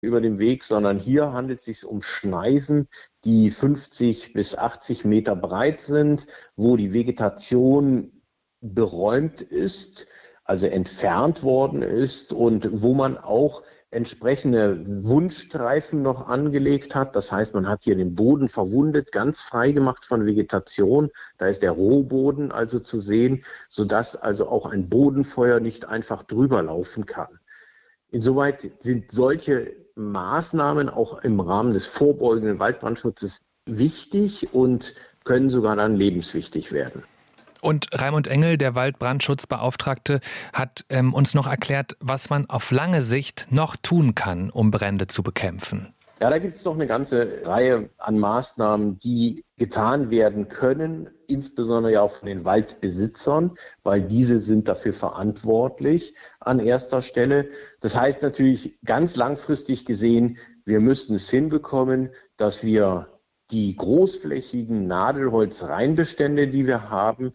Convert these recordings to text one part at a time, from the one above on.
über dem Weg, sondern hier handelt es sich um Schneisen, die 50 bis 80 Meter breit sind, wo die Vegetation beräumt ist, also entfernt worden ist und wo man auch entsprechende Wundstreifen noch angelegt hat. Das heißt, man hat hier den Boden verwundet, ganz frei gemacht von Vegetation. Da ist der Rohboden also zu sehen, sodass also auch ein Bodenfeuer nicht einfach drüber laufen kann. Insoweit sind solche Maßnahmen auch im Rahmen des vorbeugenden Waldbrandschutzes wichtig und können sogar dann lebenswichtig werden. Und Raimund Engel, der Waldbrandschutzbeauftragte, hat uns noch erklärt, was man auf lange Sicht noch tun kann, um Brände zu bekämpfen. Ja, da gibt es noch eine ganze Reihe an Maßnahmen, die getan werden können, insbesondere ja auch von den Waldbesitzern, weil diese sind dafür verantwortlich an erster Stelle. Das heißt natürlich ganz langfristig gesehen, wir müssen es hinbekommen, dass wir die großflächigen Nadelholzreinbestände, die wir haben,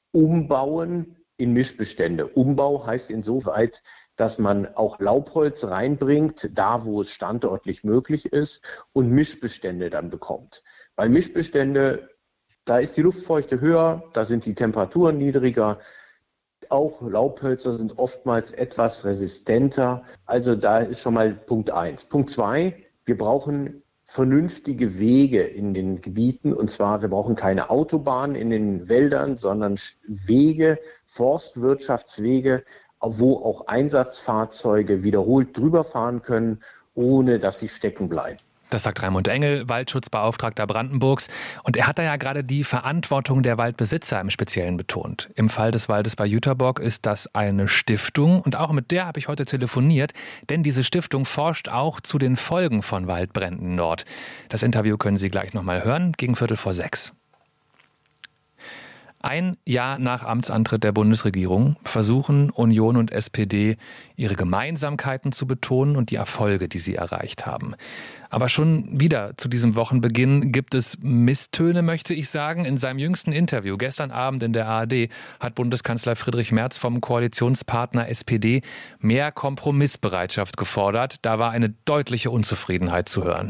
umbauen in Mischbestände. Umbau heißt insoweit, dass man auch Laubholz reinbringt, da wo es standortlich möglich ist und Mischbestände dann bekommt. Weil Mischbestände, da ist die Luftfeuchte höher, da sind die Temperaturen niedriger. Auch Laubhölzer sind oftmals etwas resistenter. Also da ist schon mal Punkt 1. Punkt 2, wir brauchen vernünftige Wege in den Gebieten. Und zwar, wir brauchen keine Autobahnen in den Wäldern, sondern Wege, Forstwirtschaftswege, wo auch Einsatzfahrzeuge wiederholt drüber fahren können, ohne dass sie stecken bleiben. Das sagt Raimund Engel, Waldschutzbeauftragter Brandenburgs. Und er hat da ja gerade die Verantwortung der Waldbesitzer im Speziellen betont. Im Fall des Waldes bei Jüterbock ist das eine Stiftung. Und auch mit der habe ich heute telefoniert. Denn diese Stiftung forscht auch zu den Folgen von Waldbränden dort. Das Interview können Sie gleich nochmal hören, gegen 5:45. Ein Jahr nach Amtsantritt der Bundesregierung versuchen Union und SPD, ihre Gemeinsamkeiten zu betonen und die Erfolge, die sie erreicht haben. Aber schon wieder zu diesem Wochenbeginn gibt es Misstöne, möchte ich sagen. In seinem jüngsten Interview gestern Abend in der ARD hat Bundeskanzler Friedrich Merz vom Koalitionspartner SPD mehr Kompromissbereitschaft gefordert. Da war eine deutliche Unzufriedenheit zu hören.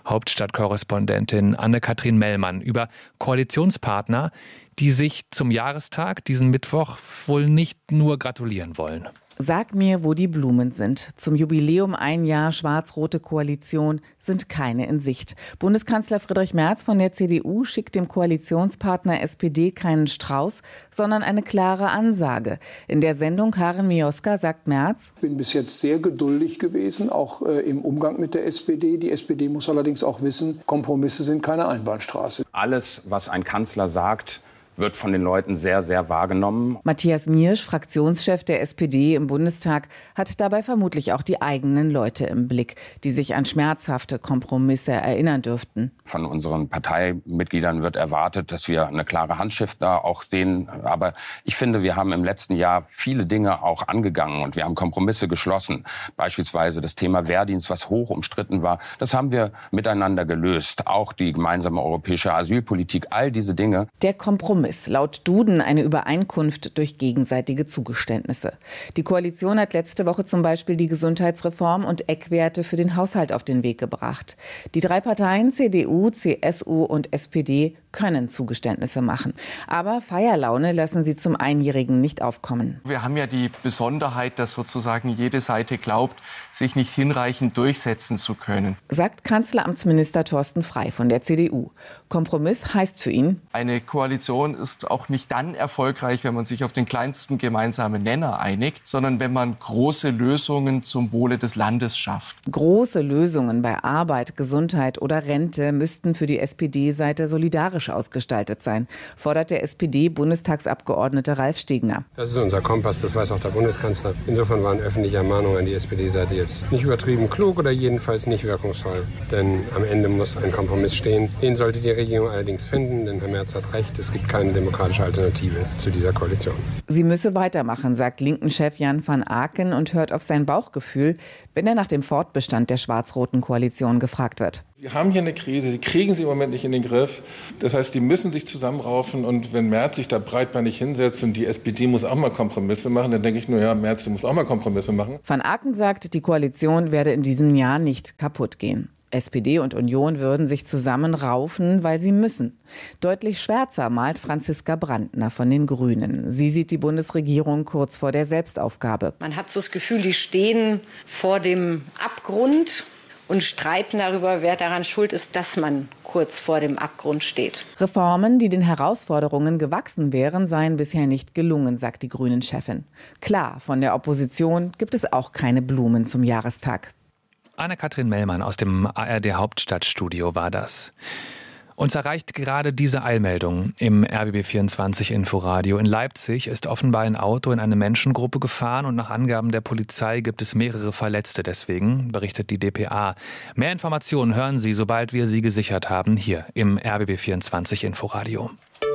Hauptstadtkorrespondentin Anne-Kathrin Mellmann über Koalitionspartner, die sich zum Jahrestag, diesen Mittwoch, wohl nicht nur gratulieren wollen. Sag mir, wo die Blumen sind. Zum Jubiläum ein Jahr schwarz-rote Koalition sind keine in Sicht. Bundeskanzler Friedrich Merz von der CDU schickt dem Koalitionspartner SPD keinen Strauß, sondern eine klare Ansage. In der Sendung Karin Mioska sagt Merz: Ich bin bis jetzt sehr geduldig gewesen, auch im Umgang mit der SPD. Die SPD muss allerdings auch wissen, Kompromisse sind keine Einbahnstraße. Alles, was ein Kanzler sagt, wird von den Leuten sehr, sehr wahrgenommen. Matthias Miersch, Fraktionschef der SPD im Bundestag, hat dabei vermutlich auch die eigenen Leute im Blick, die sich an schmerzhafte Kompromisse erinnern dürften. Von unseren Parteimitgliedern wird erwartet, dass wir eine klare Handschrift da auch sehen. Aber ich finde, wir haben im letzten Jahr viele Dinge auch angegangen und wir haben Kompromisse geschlossen. Beispielsweise das Thema Wehrdienst, was hoch umstritten war. Das haben wir miteinander gelöst. Auch die gemeinsame europäische Asylpolitik, all diese Dinge. Der Kompromiss. Laut Duden eine Übereinkunft durch gegenseitige Zugeständnisse. Die Koalition hat letzte Woche zum Beispiel die Gesundheitsreform und Eckwerte für den Haushalt auf den Weg gebracht. Die drei Parteien CDU, CSU und SPD können Zugeständnisse machen. Aber Feierlaune lassen sie zum Einjährigen nicht aufkommen. Wir haben ja die Besonderheit, dass sozusagen jede Seite glaubt, sich nicht hinreichend durchsetzen zu können. Sagt Kanzleramtsminister Thorsten Frey von der CDU. Kompromiss heißt für ihn: Eine Koalition ist auch nicht dann erfolgreich, wenn man sich auf den kleinsten gemeinsamen Nenner einigt, sondern wenn man große Lösungen zum Wohle des Landes schafft. Große Lösungen bei Arbeit, Gesundheit oder Rente müssten für die SPD-Seite solidarisch ausgestaltet sein, fordert der SPD-Bundestagsabgeordnete Ralf Stegner. Das ist unser Kompass, das weiß auch der Bundeskanzler. Insofern waren öffentliche Ermahnungen an die SPD-Seite jetzt nicht übertrieben klug oder jedenfalls nicht wirkungsvoll. Denn am Ende muss ein Kompromiss stehen. Den sollte die Regierung allerdings finden, denn Herr Merz hat recht, es gibt keine keine demokratische Alternative zu dieser Koalition. Sie müsse weitermachen, sagt Linken-Chef Jan van Aken und hört auf sein Bauchgefühl, wenn er nach dem Fortbestand der schwarz-roten Koalition gefragt wird. Wir haben hier eine Krise, sie kriegen sie im Moment nicht in den Griff. Das heißt, die müssen sich zusammenraufen und wenn Merz sich da breitbeinig hinsetzt und die SPD muss auch mal Kompromisse machen, dann denke ich nur, ja, Merz, du musst auch mal Kompromisse machen. Van Aken sagt, die Koalition werde in diesem Jahr nicht kaputt gehen. SPD und Union würden sich zusammenraufen, weil sie müssen. Deutlich schwärzer malt Franziska Brandner von den Grünen. Sie sieht die Bundesregierung kurz vor der Selbstaufgabe. Man hat so das Gefühl, die stehen vor dem Abgrund und streiten darüber, wer daran schuld ist, dass man kurz vor dem Abgrund steht. Reformen, die den Herausforderungen gewachsen wären, seien bisher nicht gelungen, sagt die Grünen-Chefin. Klar, von der Opposition gibt es auch keine Blumen zum Jahrestag. Anne-Kathrin Mellmann aus dem ARD Hauptstadtstudio war das. Uns erreicht gerade diese Eilmeldung im RBB24 Inforadio. In Leipzig ist offenbar ein Auto in eine Menschengruppe gefahren und nach Angaben der Polizei gibt es mehrere Verletzte. Deswegen berichtet die dpa. Mehr Informationen hören Sie, sobald wir sie gesichert haben, hier im RBB24 Inforadio.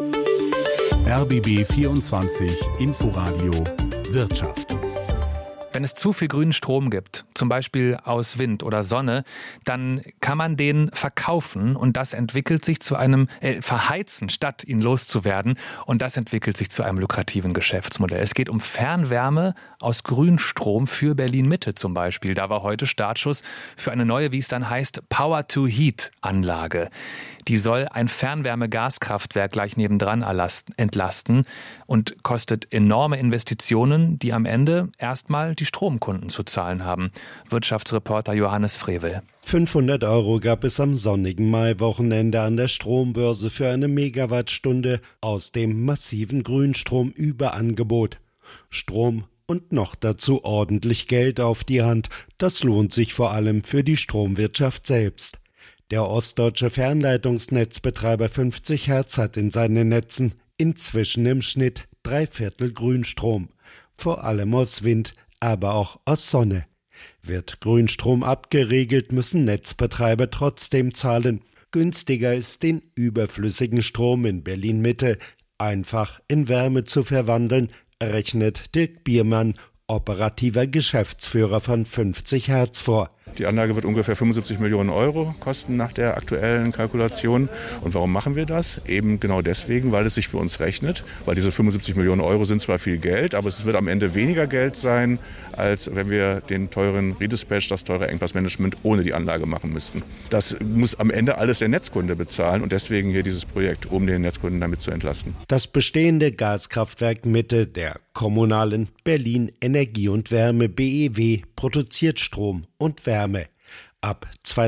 RBB24 Inforadio Wirtschaft. Wenn es zu viel grünen Strom gibt, zum Beispiel aus Wind oder Sonne, dann kann man den verkaufen und das entwickelt sich zu einem verheizen, statt ihn loszuwerden. Und das entwickelt sich zu einem lukrativen Geschäftsmodell. Es geht um Fernwärme aus Grünstrom für Berlin-Mitte zum Beispiel. Da war heute Startschuss für eine neue, wie es dann heißt, Power-to-Heat-Anlage. Die soll ein Fernwärme-Gaskraftwerk gleich nebendran entlasten und kostet enorme Investitionen, die am Ende erstmal die Stromkunden zu zahlen haben. Wirtschaftsreporter Johannes Frevel. 500 € gab es am sonnigen Maiwochenende an der Strombörse für eine Megawattstunde aus dem massiven Grünstromüberangebot. Strom und noch dazu ordentlich Geld auf die Hand. Das lohnt sich vor allem für die Stromwirtschaft selbst. Der ostdeutsche Fernleitungsnetzbetreiber 50 Hertz hat in seinen Netzen inzwischen im Schnitt 3/4 Grünstrom. Vor allem aus Wind, aber auch aus Sonne. Wird Grünstrom abgeregelt, müssen Netzbetreiber trotzdem zahlen. Günstiger ist, den überflüssigen Strom in Berlin-Mitte einfach in Wärme zu verwandeln, rechnet Dirk Biermann, operativer Geschäftsführer von 50 Hertz vor. Die Anlage wird ungefähr 75 Millionen € kosten nach der aktuellen Kalkulation. Und warum machen wir das? Eben genau deswegen, weil es sich für uns rechnet. Weil diese 75 Millionen € sind zwar viel Geld, aber es wird am Ende weniger Geld sein, als wenn wir den teuren Redispatch, das teure Engpassmanagement ohne die Anlage machen müssten. Das muss am Ende alles der Netzkunde bezahlen und deswegen hier dieses Projekt, um den Netzkunden damit zu entlasten. Das bestehende Gaskraftwerk Mitte der kommunalen Berlin Energie und Wärme BEW produziert Strom und Wärme. Ab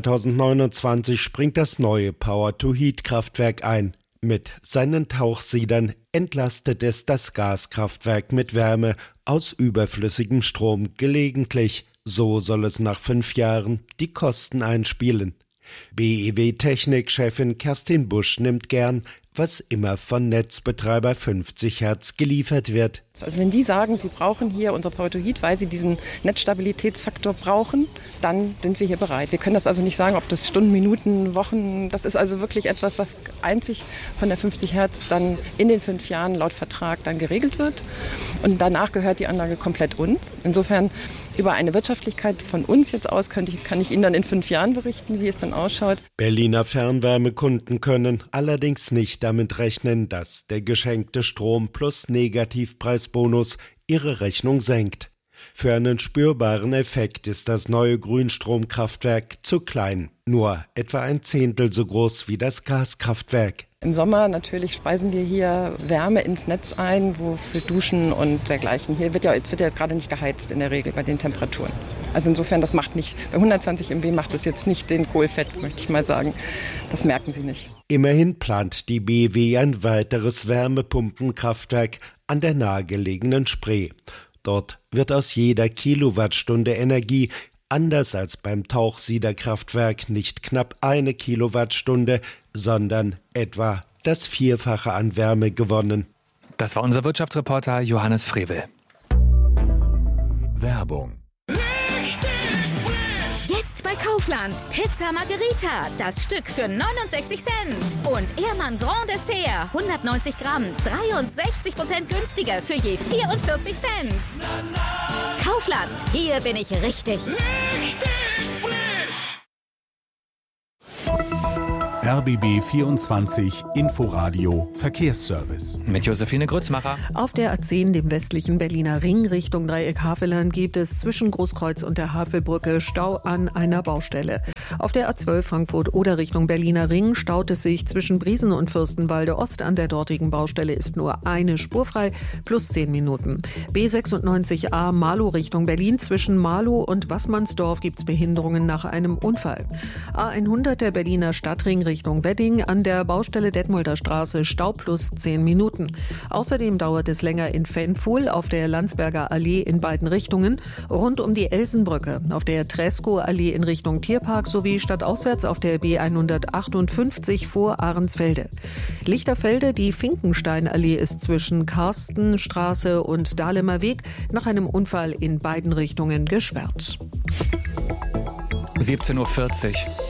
2029 springt das neue Power-to-Heat-Kraftwerk ein. Mit seinen Tauchsiedern entlastet es das Gaskraftwerk mit Wärme aus überflüssigem Strom gelegentlich. So soll es nach 5 Jahren die Kosten einspielen. BEW-Technik-Chefin Kerstin Busch nimmt gern, was immer von Netzbetreiber 50 Hertz geliefert wird. Also wenn die sagen, sie brauchen hier unser Power-to-Heat, weil sie diesen Netzstabilitätsfaktor brauchen, dann sind wir hier bereit. Wir können das also nicht sagen, ob das Stunden, Minuten, Wochen, das ist also wirklich etwas, was einzig von der 50 Hertz dann in den 5 Jahren laut Vertrag dann geregelt wird. Und danach gehört die Anlage komplett uns. Insofern über eine Wirtschaftlichkeit von uns jetzt aus kann ich Ihnen dann in 5 Jahren berichten, wie es dann ausschaut. Berliner Fernwärmekunden können allerdings nicht damit rechnen, dass der geschenkte Strom plus Negativpreisbonus ihre Rechnung senkt. Für einen spürbaren Effekt ist das neue Grünstromkraftwerk zu klein, nur etwa 1/10 so groß wie das Gaskraftwerk. Im Sommer natürlich speisen wir hier Wärme ins Netz ein, wo für Duschen und dergleichen. Hier wird ja jetzt gerade nicht geheizt in der Regel bei den Temperaturen. Also insofern, das macht nicht, bei 120 MW macht das jetzt nicht den Kohl fett, möchte ich mal sagen. Das merken Sie nicht. Immerhin plant die BEW ein weiteres Wärmepumpenkraftwerk an der nahegelegenen Spree. Dort wird aus jeder Kilowattstunde Energie, anders als beim Tauchsiederkraftwerk, nicht knapp 1 Kilowattstunde, sondern etwa das 4-fache an Wärme gewonnen. Das war unser Wirtschaftsreporter Johannes Frevel. Werbung. Jetzt bei Kaufland. Kaufland. Pizza Margherita, das Stück für 69 Cent. Und Ehrmann Grand Dessert, 190 Gramm, 63% günstiger für je 44 Cent. Kaufland, hier bin ich richtig. Richtig frisch! RBB 24 Inforadio Verkehrsservice. Mit Josephine Grützmacher. Auf der A10, dem westlichen Berliner Ring, Richtung Dreieck Havelland, gibt es zwischen Großkreuz und der Havelbrücke Stau an einer Baustelle. Auf der A12 Frankfurt oder Richtung Berliner Ring staut es sich zwischen Briesen und Fürstenwalde Ost. An der dortigen Baustelle ist nur eine Spur frei, plus 10 Minuten. B96a Marlow Richtung Berlin. Zwischen Marlow und Wassmannsdorf gibt es Behinderungen nach einem Unfall. A100 der Berliner Stadtring Richtung Wedding, an der Baustelle Detmolder Straße Stau plus 10 Minuten. Außerdem dauert es länger in Fenfuhl auf der Landsberger Allee in beiden Richtungen, rund um die Elsenbrücke, auf der Tresco-Allee in Richtung Tierpark sowie stadtauswärts auf der B158 vor Ahrensfelde. Lichterfelde, die Finkensteinallee ist zwischen Karstenstraße und Dahlemer Weg nach einem Unfall in beiden Richtungen gesperrt. 17:40 Uhr.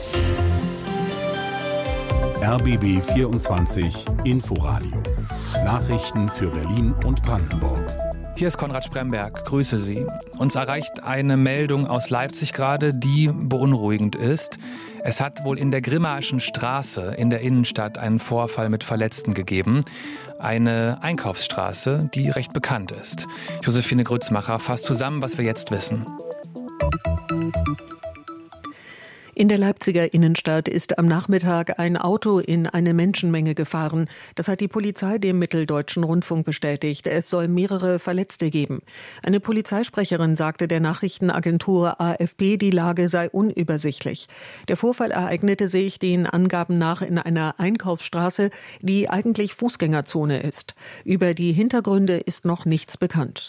RBB 24 Inforadio. Nachrichten für Berlin und Brandenburg. Hier ist Konrad Spremberg. Grüße Sie. Uns erreicht eine Meldung aus Leipzig gerade, die beunruhigend ist. Es hat wohl in der Grimmaischen Straße in der Innenstadt einen Vorfall mit Verletzten gegeben. Eine Einkaufsstraße, die recht bekannt ist. Josephine Grützmacher fasst zusammen, was wir jetzt wissen. In der Leipziger Innenstadt ist am Nachmittag ein Auto in eine Menschenmenge gefahren. Das hat die Polizei dem Mitteldeutschen Rundfunk bestätigt. Es soll mehrere Verletzte geben. Eine Polizeisprecherin sagte der Nachrichtenagentur AFP, die Lage sei unübersichtlich. Der Vorfall ereignete sich den Angaben nach in einer Einkaufsstraße, die eigentlich Fußgängerzone ist. Über die Hintergründe ist noch nichts bekannt.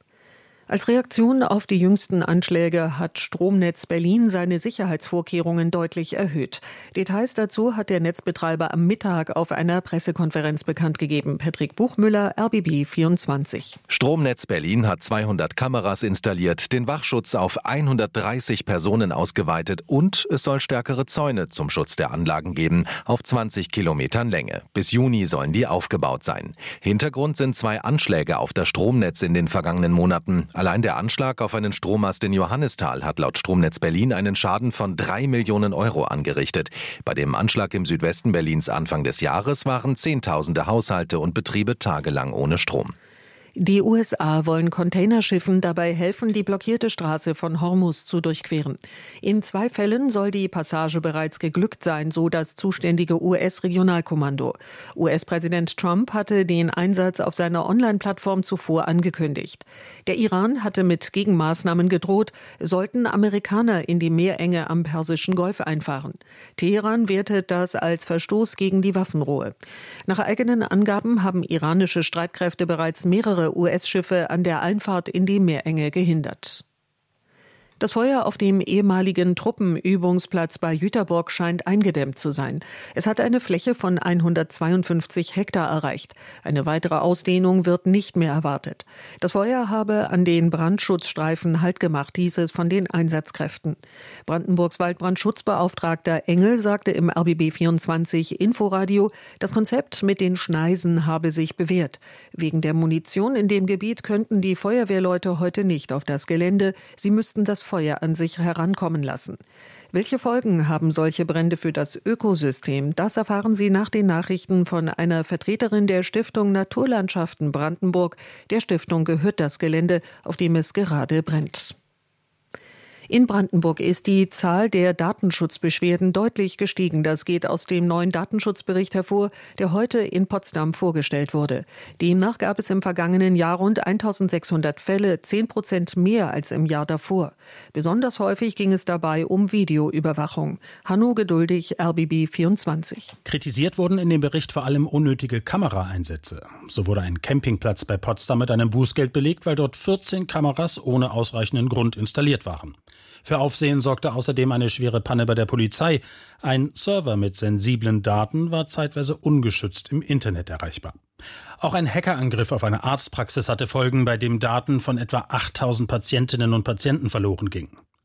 Als Reaktion auf die jüngsten Anschläge hat Stromnetz Berlin seine Sicherheitsvorkehrungen deutlich erhöht. Details dazu hat der Netzbetreiber am Mittag auf einer Pressekonferenz bekannt gegeben. Patrick Buchmüller, RBB 24. Stromnetz Berlin hat 200 Kameras installiert, den Wachschutz auf 130 Personen ausgeweitet und es soll stärkere Zäune zum Schutz der Anlagen geben, auf 20 Kilometern Länge. Bis Juni sollen die aufgebaut sein. Hintergrund sind 2 Anschläge auf das Stromnetz in den vergangenen Monaten. Allein der Anschlag auf einen Strommast in Johannisthal hat laut Stromnetz Berlin einen Schaden von 3 Millionen Euro angerichtet. Bei dem Anschlag im Südwesten Berlins Anfang des Jahres waren Zehntausende Haushalte und Betriebe tagelang ohne Strom. Die USA wollen Containerschiffen dabei helfen, die blockierte Straße von Hormuz zu durchqueren. In 2 Fällen soll die Passage bereits geglückt sein, so das zuständige US-Regionalkommando. US-Präsident Trump hatte den Einsatz auf seiner Online-Plattform zuvor angekündigt. Der Iran hatte mit Gegenmaßnahmen gedroht, sollten Amerikaner in die Meerenge am Persischen Golf einfahren. Teheran wertet das als Verstoß gegen die Waffenruhe. Nach eigenen Angaben haben iranische Streitkräfte bereits mehrere US-Schiffe an der Einfahrt in die Meerenge gehindert. Das Feuer auf dem ehemaligen Truppenübungsplatz bei Jüterbock scheint eingedämmt zu sein. Es hat eine Fläche von 152 Hektar erreicht. Eine weitere Ausdehnung wird nicht mehr erwartet. Das Feuer habe an den Brandschutzstreifen Halt gemacht, hieß es von den Einsatzkräften. Brandenburgs Waldbrandschutzbeauftragter Engel sagte im RBB 24 Inforadio, das Konzept mit den Schneisen habe sich bewährt. Wegen der Munition in dem Gebiet könnten die Feuerwehrleute heute nicht auf das Gelände. Sie müssten das Feuer an sich herankommen lassen. Welche Folgen haben solche Brände für das Ökosystem? Das erfahren Sie nach den Nachrichten von einer Vertreterin der Stiftung Naturlandschaften Brandenburg. Der Stiftung gehört das Gelände, auf dem es gerade brennt. In Brandenburg ist die Zahl der Datenschutzbeschwerden deutlich gestiegen. Das geht aus dem neuen Datenschutzbericht hervor, der heute in Potsdam vorgestellt wurde. Demnach gab es im vergangenen Jahr rund 1600 Fälle, 10% mehr als im Jahr davor. Besonders häufig ging es dabei um Videoüberwachung. Hanno Geduldig, RBB 24. Kritisiert wurden in dem Bericht vor allem unnötige Kameraeinsätze. So wurde ein Campingplatz bei Potsdam mit einem Bußgeld belegt, weil dort 14 Kameras ohne ausreichenden Grund installiert waren. Für Aufsehen sorgte außerdem eine schwere Panne bei der Polizei. Ein Server mit sensiblen Daten war zeitweise ungeschützt im Internet erreichbar. Auch ein Hackerangriff auf eine Arztpraxis hatte Folgen, bei dem Daten von etwa 8000 Patientinnen und Patienten verloren gingen.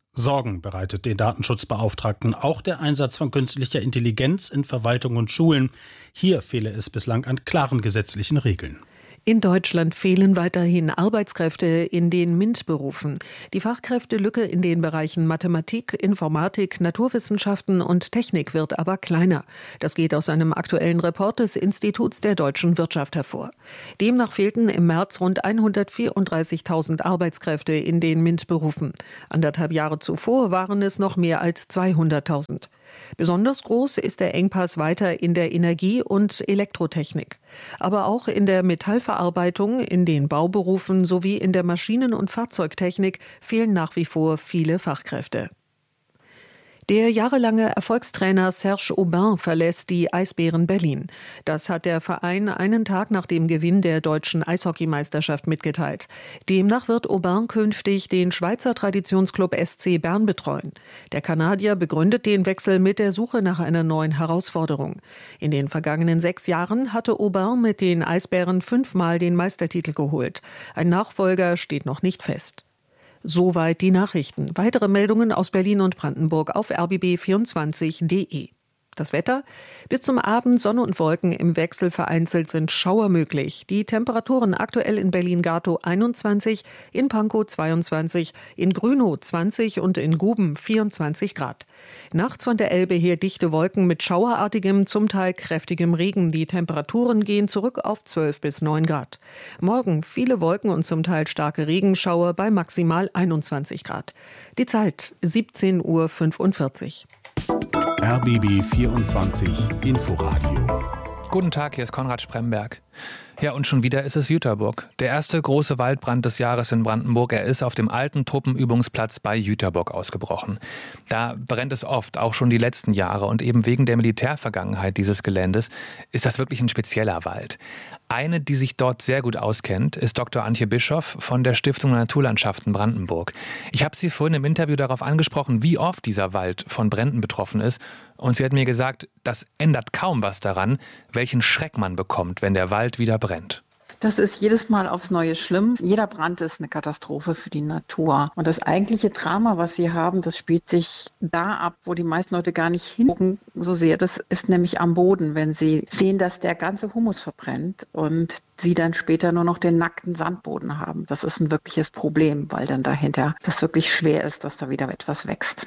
Sorgen bereitet den Datenschutzbeauftragten auch der Einsatz von künstlicher Intelligenz in Verwaltung und Schulen. Hier fehle es bislang an klaren gesetzlichen Regeln. In Deutschland fehlen weiterhin Arbeitskräfte in den MINT-Berufen. Die Fachkräftelücke in den Bereichen Mathematik, Informatik, Naturwissenschaften und Technik wird aber kleiner. Das geht aus einem aktuellen Report des Instituts der deutschen Wirtschaft hervor. Demnach fehlten im März rund 134.000 Arbeitskräfte in den MINT-Berufen. 1,5 Jahre zuvor waren es noch mehr als 200.000. Besonders groß ist der Engpass weiter in der Energie- und Elektrotechnik. Aber auch in der Metallverarbeitung, in den Bauberufen sowie in der Maschinen- und Fahrzeugtechnik fehlen nach wie vor viele Fachkräfte. Der jahrelange Erfolgstrainer Serge Aubin verlässt die Eisbären Berlin. Das hat der Verein einen Tag nach dem Gewinn der deutschen Eishockeymeisterschaft mitgeteilt. Demnach wird Aubin künftig den Schweizer Traditionsclub SC Bern betreuen. Der Kanadier begründet den Wechsel mit der Suche nach einer neuen Herausforderung. In den vergangenen 6 Jahren hatte Aubin mit den Eisbären 5-mal den Meistertitel geholt. Ein Nachfolger steht noch nicht fest. Soweit die Nachrichten. Weitere Meldungen aus Berlin und Brandenburg auf rbb24.de. Das Wetter? Bis zum Abend Sonne und Wolken im Wechsel, vereinzelt sind Schauer möglich. Die Temperaturen aktuell in Berlin-Gatow 21, in Pankow 22, in Grünow 20 und in Guben 24 Grad. Nachts von der Elbe her dichte Wolken mit schauerartigem, zum Teil kräftigem Regen. Die Temperaturen gehen zurück auf 12 bis 9 Grad. Morgen viele Wolken und zum Teil starke Regenschauer bei maximal 21 Grad. Die Zeit 17:45 Uhr. RBB 24 Inforadio. Guten Tag, hier ist Konrad Spremberg. Ja, und schon wieder ist es Jüterbock. Der erste große Waldbrand des Jahres in Brandenburg. Er ist auf dem alten Truppenübungsplatz bei Jüterbock ausgebrochen. Da brennt es oft, auch schon die letzten Jahre. Und eben wegen der Militärvergangenheit dieses Geländes ist das wirklich ein spezieller Wald. Eine, die sich dort sehr gut auskennt, ist Dr. Antje Bischoff von der Stiftung Naturlandschaften Brandenburg. Ich habe sie vorhin im Interview darauf angesprochen, wie oft dieser Wald von Bränden betroffen ist. Und sie hat mir gesagt, das ändert kaum was daran, welchen Schreck man bekommt, wenn der Wald wieder brennt. Das ist jedes Mal aufs Neue schlimm. Jeder Brand ist eine Katastrophe für die Natur. Und das eigentliche Drama, was sie haben, das spielt sich da ab, wo die meisten Leute gar nicht hingucken so sehr. Das ist nämlich am Boden, wenn sie sehen, dass der ganze Humus verbrennt und sie dann später nur noch den nackten Sandboden haben. Das ist ein wirkliches Problem, weil dann dahinter das wirklich schwer ist, dass da wieder etwas wächst.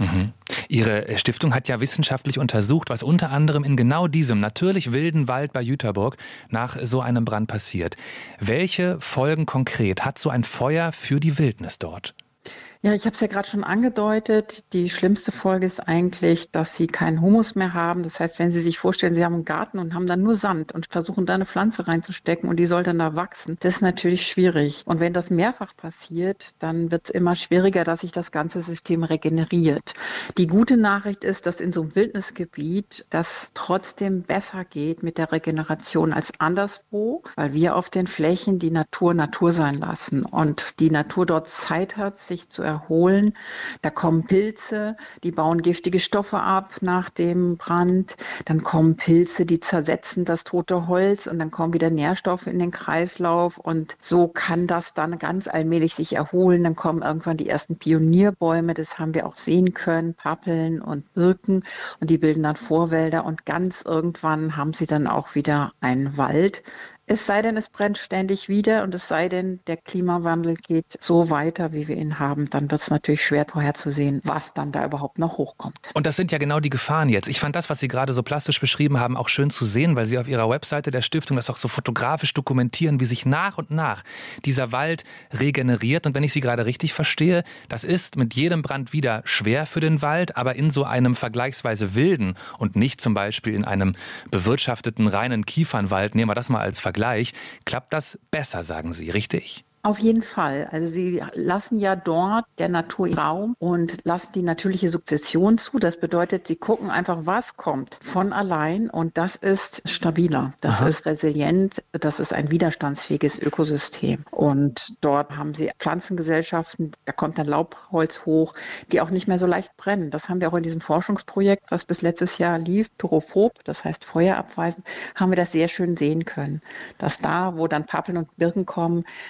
Ihre Stiftung hat ja wissenschaftlich untersucht, was unter anderem in genau diesem natürlich wilden Wald bei Jüterbock nach so einem Brand passiert. Welche Folgen konkret hat so ein Feuer für die Wildnis dort? Ja, ich habe es ja gerade schon angedeutet. Die schlimmste Folge ist eigentlich, dass sie keinen Humus mehr haben. Das heißt, wenn Sie sich vorstellen, Sie haben einen Garten und haben dann nur Sand und versuchen da eine Pflanze reinzustecken und die soll dann da wachsen, das ist natürlich schwierig. Und wenn das mehrfach passiert, dann wird es immer schwieriger, dass sich das ganze System regeneriert. Die gute Nachricht ist, dass in so einem Wildnisgebiet das trotzdem besser geht mit der Regeneration als anderswo, weil wir auf den Flächen die Natur sein lassen und die Natur dort Zeit hat, sich zu erholen. Da kommen Pilze, die bauen giftige Stoffe ab nach dem Brand. Dann kommen Pilze, die zersetzen das tote Holz und dann kommen wieder Nährstoffe in den Kreislauf und so kann das dann ganz allmählich sich erholen. Dann kommen irgendwann die ersten Pionierbäume, das haben wir auch sehen können, Pappeln und Birken und die bilden dann Vorwälder und ganz irgendwann haben sie dann auch wieder einen Wald. Es sei denn, es brennt ständig wieder und es sei denn, der Klimawandel geht so weiter, wie wir ihn haben, dann wird es natürlich schwer vorherzusehen, was dann da überhaupt noch hochkommt. Und das sind ja genau die Gefahren jetzt. Ich fand das, was Sie gerade so plastisch beschrieben haben, auch schön zu sehen, weil Sie auf Ihrer Webseite der Stiftung das auch so fotografisch dokumentieren, wie sich nach und nach dieser Wald regeneriert. Und wenn ich Sie gerade richtig verstehe, das ist mit jedem Brand wieder schwer für den Wald, aber in so einem vergleichsweise wilden und nicht zum Beispiel in einem bewirtschafteten reinen Kiefernwald, nehmen wir das mal als Vergleich, klappt das besser, sagen Sie, richtig? Auf jeden Fall. Also sie lassen ja dort der Natur Raum und lassen die natürliche Sukzession zu. Das bedeutet, sie gucken einfach, was kommt von allein und das ist stabiler, das ist resilient, das ist ein widerstandsfähiges Ökosystem. Und dort haben sie Pflanzengesellschaften, da kommt dann Laubholz hoch, die auch nicht mehr so leicht brennen. Das haben wir auch in diesem Forschungsprojekt, was bis letztes Jahr lief, Pyrophob, das heißt feuerabweisend, haben wir das sehr schön sehen können, dass da, wo dann Pappeln und Birken kommen, das Feuer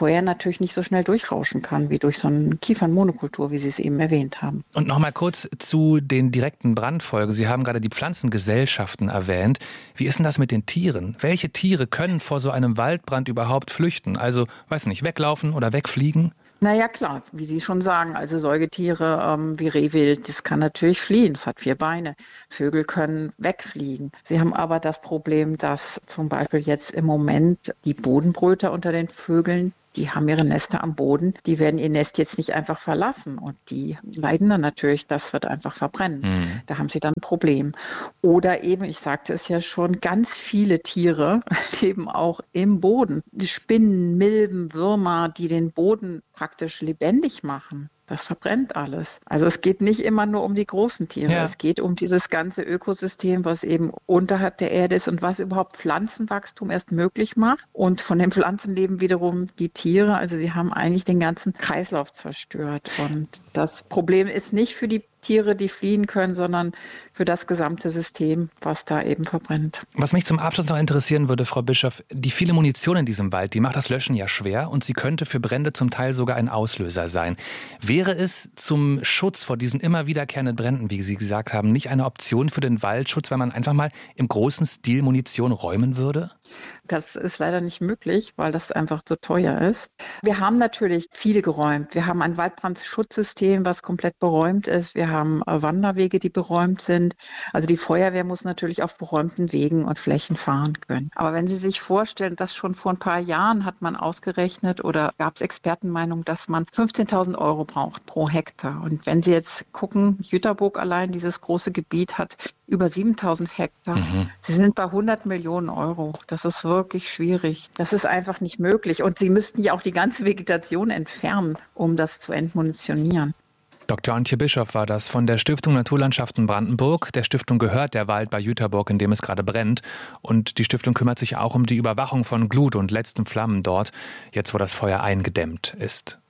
Feuer natürlich nicht so schnell durchrauschen kann, wie durch so eine Kiefernmonokultur, wie Sie es eben erwähnt haben. Und nochmal kurz zu den direkten Brandfolgen. Sie haben gerade die Pflanzengesellschaften erwähnt. Wie ist denn das mit den Tieren? Welche Tiere können vor so einem Waldbrand überhaupt flüchten? Also, weiß nicht, weglaufen oder wegfliegen? Naja, klar, wie Sie schon sagen, also Säugetiere wie Rehwild, das kann natürlich fliehen, das hat 4 Beine. Vögel können wegfliegen. Sie haben aber das Problem, dass zum Beispiel jetzt im Moment die Bodenbrüter unter den Vögeln, die haben ihre Nester am Boden, die werden ihr Nest jetzt nicht einfach verlassen und die leiden dann natürlich, das wird einfach verbrennen. Da haben sie dann ein Problem. Oder eben, ich sagte es ja schon, ganz viele Tiere leben auch im Boden. Die Spinnen, Milben, Würmer, die den Boden praktisch lebendig machen. Das verbrennt alles. Also es geht nicht immer nur um die großen Tiere. Ja. Es geht um dieses ganze Ökosystem, was eben unterhalb der Erde ist und was überhaupt Pflanzenwachstum erst möglich macht. Und von den Pflanzen leben wiederum die Tiere. Also sie haben eigentlich den ganzen Kreislauf zerstört. Und das Problem ist nicht für die Tiere, die fliehen können, sondern für das gesamte System, was da eben verbrennt. Was mich zum Abschluss noch interessieren würde, Frau Bischoff, die viele Munition in diesem Wald, die macht das Löschen ja schwer und sie könnte für Brände zum Teil sogar ein Auslöser sein. Wäre es zum Schutz vor diesen immer wiederkehrenden Bränden, wie Sie gesagt haben, nicht eine Option für den Waldschutz, wenn man einfach mal im großen Stil Munition räumen würde? Das ist leider nicht möglich, weil das einfach zu teuer ist. Wir haben natürlich viel geräumt. Wir haben ein Waldbrandschutzsystem, was komplett beräumt ist. Wir haben Wanderwege, die beräumt sind. Also die Feuerwehr muss natürlich auf beräumten Wegen und Flächen fahren können. Aber wenn Sie sich vorstellen, dass schon vor ein paar Jahren hat man ausgerechnet oder gab es Expertenmeinung, dass man 15.000 € braucht pro Hektar. Und wenn Sie jetzt gucken, Jüterburg allein, dieses große Gebiet hat über 7.000 Hektar. Sie sind bei 100 Millionen €. Das ist wirklich schwierig. Das ist einfach nicht möglich. Und Sie müssten ja auch die ganze Vegetation entfernen, um das zu entmunitionieren. Dr. Antje Bischoff war das von der Stiftung Naturlandschaften Brandenburg. Der Stiftung gehört der Wald bei Jüterburg, in dem es gerade brennt. Und die Stiftung kümmert sich auch um die Überwachung von Glut und letzten Flammen dort, jetzt wo das Feuer eingedämmt ist.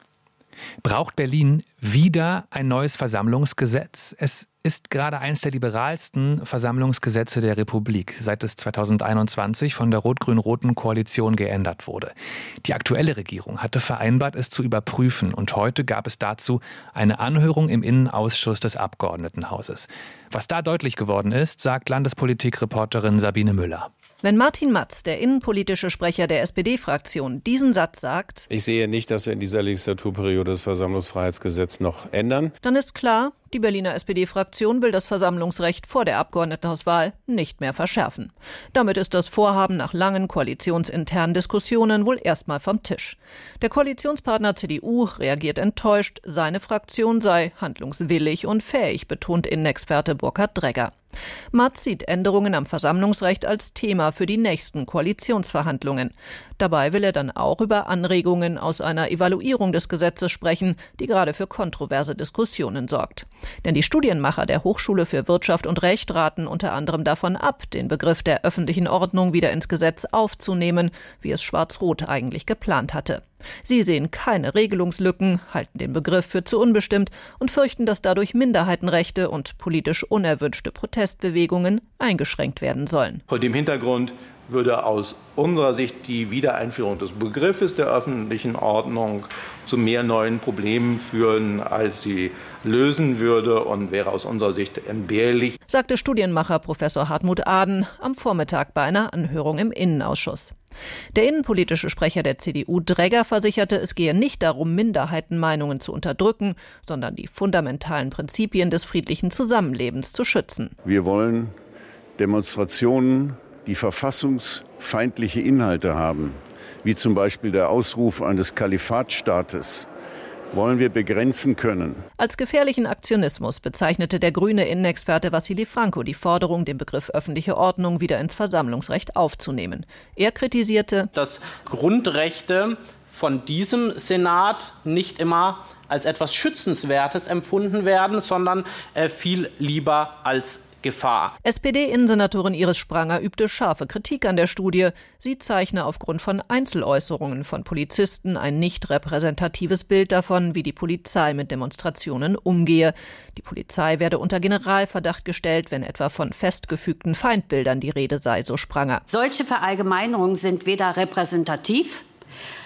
Braucht Berlin wieder ein neues Versammlungsgesetz? Es ist gerade eines der liberalsten Versammlungsgesetze der Republik, seit es 2021 von der rot-grün-roten Koalition geändert wurde. Die aktuelle Regierung hatte vereinbart, es zu überprüfen, und heute gab es dazu eine Anhörung im Innenausschuss des Abgeordnetenhauses. Was da deutlich geworden ist, sagt Landespolitikreporterin Sabine Müller. Wenn Martin Matz, der innenpolitische Sprecher der SPD-Fraktion, diesen Satz sagt: Ich sehe nicht, dass wir in dieser Legislaturperiode das Versammlungsfreiheitsgesetz noch ändern. Dann ist klar, die Berliner SPD-Fraktion will das Versammlungsrecht vor der Abgeordnetenhauswahl nicht mehr verschärfen. Damit ist das Vorhaben nach langen koalitionsinternen Diskussionen wohl erstmal vom Tisch. Der Koalitionspartner CDU reagiert enttäuscht, seine Fraktion sei handlungswillig und fähig, betont Innenexperte Burkhard Dregger. Matz sieht Änderungen am Versammlungsrecht als Thema für die nächsten Koalitionsverhandlungen. Dabei will er dann auch über Anregungen aus einer Evaluierung des Gesetzes sprechen, die gerade für kontroverse Diskussionen sorgt. Denn die Studienmacher der Hochschule für Wirtschaft und Recht raten unter anderem davon ab, den Begriff der öffentlichen Ordnung wieder ins Gesetz aufzunehmen, wie es Schwarz-Rot eigentlich geplant hatte. Sie sehen keine Regelungslücken, halten den Begriff für zu unbestimmt und fürchten, dass dadurch Minderheitenrechte und politisch unerwünschte Protestbewegungen eingeschränkt werden sollen. Vor dem Hintergrund würde aus unserer Sicht die Wiedereinführung des Begriffes der öffentlichen Ordnung zu mehr neuen Problemen führen, als sie lösen würde, und wäre aus unserer Sicht entbehrlich, sagte Studienmacher Professor Hartmut Aden am Vormittag bei einer Anhörung im Innenausschuss. Der innenpolitische Sprecher der CDU Dregger versicherte, es gehe nicht darum, Minderheitenmeinungen zu unterdrücken, sondern die fundamentalen Prinzipien des friedlichen Zusammenlebens zu schützen. Wir wollen Demonstrationen, die verfassungsfeindliche Inhalte haben, wie zum Beispiel der Ausruf eines Kalifatstaates, wollen wir begrenzen können. Als gefährlichen Aktionismus bezeichnete der grüne Innenexperte Wassily Franco die Forderung, den Begriff öffentliche Ordnung wieder ins Versammlungsrecht aufzunehmen. Er kritisierte, dass Grundrechte von diesem Senat nicht immer als etwas Schützenswertes empfunden werden, sondern viel lieber als Gefahr. SPD-Innensenatorin Iris Spranger übte scharfe Kritik an der Studie. Sie zeichne aufgrund von Einzeläußerungen von Polizisten ein nicht repräsentatives Bild davon, wie die Polizei mit Demonstrationen umgehe. Die Polizei werde unter Generalverdacht gestellt, wenn etwa von festgefügten Feindbildern die Rede sei, so Spranger. Solche Verallgemeinerungen sind weder repräsentativ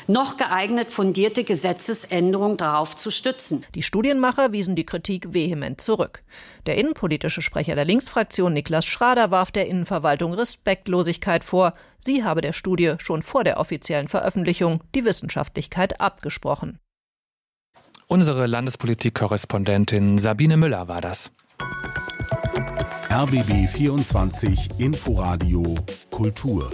noch geeignet, fundierte Gesetzesänderungen darauf zu stützen. Die Studienmacher wiesen die Kritik vehement zurück. Der innenpolitische Sprecher der Linksfraktion Niklas Schrader warf der Innenverwaltung Respektlosigkeit vor. Sie habe der Studie schon vor der offiziellen Veröffentlichung die Wissenschaftlichkeit abgesprochen. Unsere Landespolitik-Korrespondentin Sabine Müller war das. RBB 24 Inforadio Kultur.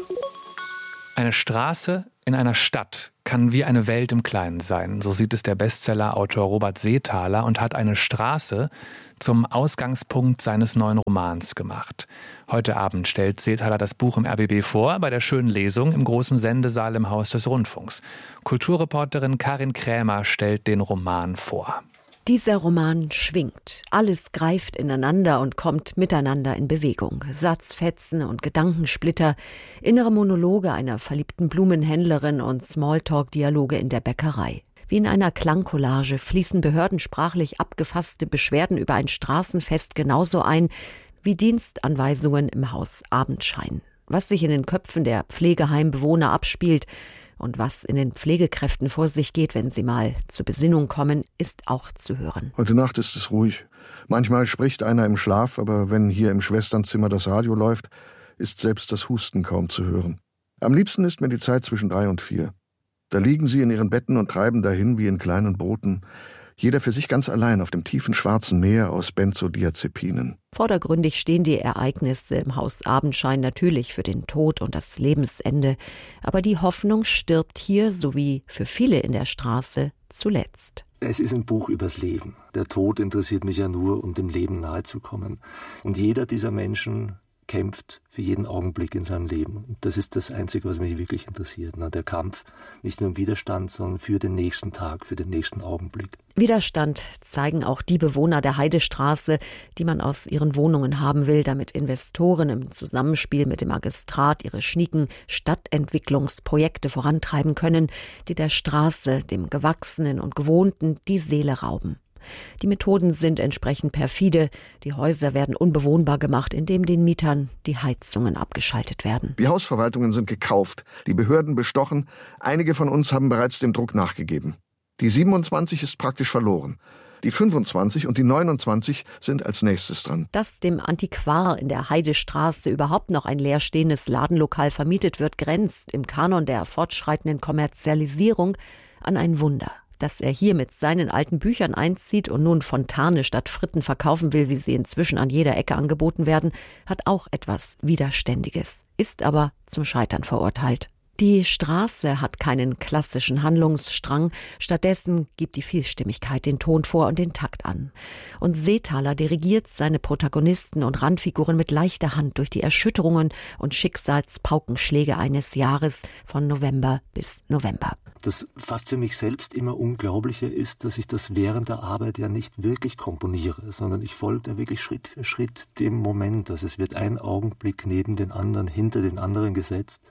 Eine Straße in einer Stadt kann wie eine Welt im Kleinen sein. So sieht es der Bestseller-Autor Robert Seethaler und hat eine Straße zum Ausgangspunkt seines neuen Romans gemacht. Heute Abend stellt Seethaler das Buch im RBB vor, bei der schönen Lesung im großen Sendesaal im Haus des Rundfunks. Kulturreporterin Karin Krämer stellt den Roman vor. Dieser Roman schwingt. Alles greift ineinander und kommt miteinander in Bewegung. Satzfetzen und Gedankensplitter, innere Monologe einer verliebten Blumenhändlerin und Smalltalk-Dialoge in der Bäckerei. Wie in einer Klangcollage fließen behördensprachlich abgefasste Beschwerden über ein Straßenfest genauso ein wie Dienstanweisungen im Haus Abendschein. Was sich in den Köpfen der Pflegeheimbewohner abspielt und was in den Pflegekräften vor sich geht, wenn sie mal zur Besinnung kommen, ist auch zu hören. Heute Nacht ist es ruhig. Manchmal spricht einer im Schlaf, aber wenn hier im Schwesternzimmer das Radio läuft, ist selbst das Husten kaum zu hören. Am liebsten ist mir die Zeit zwischen 3 und 4. Da liegen sie in ihren Betten und treiben dahin wie in kleinen Booten, jeder für sich ganz allein auf dem tiefen schwarzen Meer aus Benzodiazepinen. Vordergründig stehen die Ereignisse im Haus Abendschein natürlich für den Tod und das Lebensende. Aber die Hoffnung stirbt hier, sowie für viele in der Straße, zuletzt. Es ist ein Buch übers Leben. Der Tod interessiert mich ja nur, um dem Leben nahezukommen. Und jeder dieser Menschen kämpft für jeden Augenblick in seinem Leben. Und das ist das Einzige, was mich wirklich interessiert. Der Kampf nicht nur im Widerstand, sondern für den nächsten Tag, für den nächsten Augenblick. Widerstand zeigen auch die Bewohner der Heidestraße, die man aus ihren Wohnungen haben will, damit Investoren im Zusammenspiel mit dem Magistrat ihre schnieken Stadtentwicklungsprojekte vorantreiben können, die der Straße, dem Gewachsenen und Gewohnten, die Seele rauben. Die Methoden sind entsprechend perfide. Die Häuser werden unbewohnbar gemacht, indem den Mietern die Heizungen abgeschaltet werden. Die Hausverwaltungen sind gekauft, die Behörden bestochen. Einige von uns haben bereits dem Druck nachgegeben. Die 27 ist praktisch verloren. Die 25 und die 29 sind als nächstes dran. Dass dem Antiquar in der Heidestraße überhaupt noch ein leerstehendes Ladenlokal vermietet wird, grenzt im Kanon der fortschreitenden Kommerzialisierung an ein Wunder. Dass er hier mit seinen alten Büchern einzieht und nun Fontane statt Fritten verkaufen will, wie sie inzwischen an jeder Ecke angeboten werden, hat auch etwas Widerständiges, ist aber zum Scheitern verurteilt. Die Straße hat keinen klassischen Handlungsstrang, stattdessen gibt die Vielstimmigkeit den Ton vor und den Takt an. Und Seethaler dirigiert seine Protagonisten und Randfiguren mit leichter Hand durch die Erschütterungen und Schicksalspaukenschläge eines Jahres von November bis November. Das fast für mich selbst immer Unglaublicher ist, dass ich das während der Arbeit ja nicht wirklich komponiere, sondern ich folge da wirklich Schritt für Schritt dem Moment. Also es wird ein Augenblick neben den anderen, hinter den anderen gesetzt.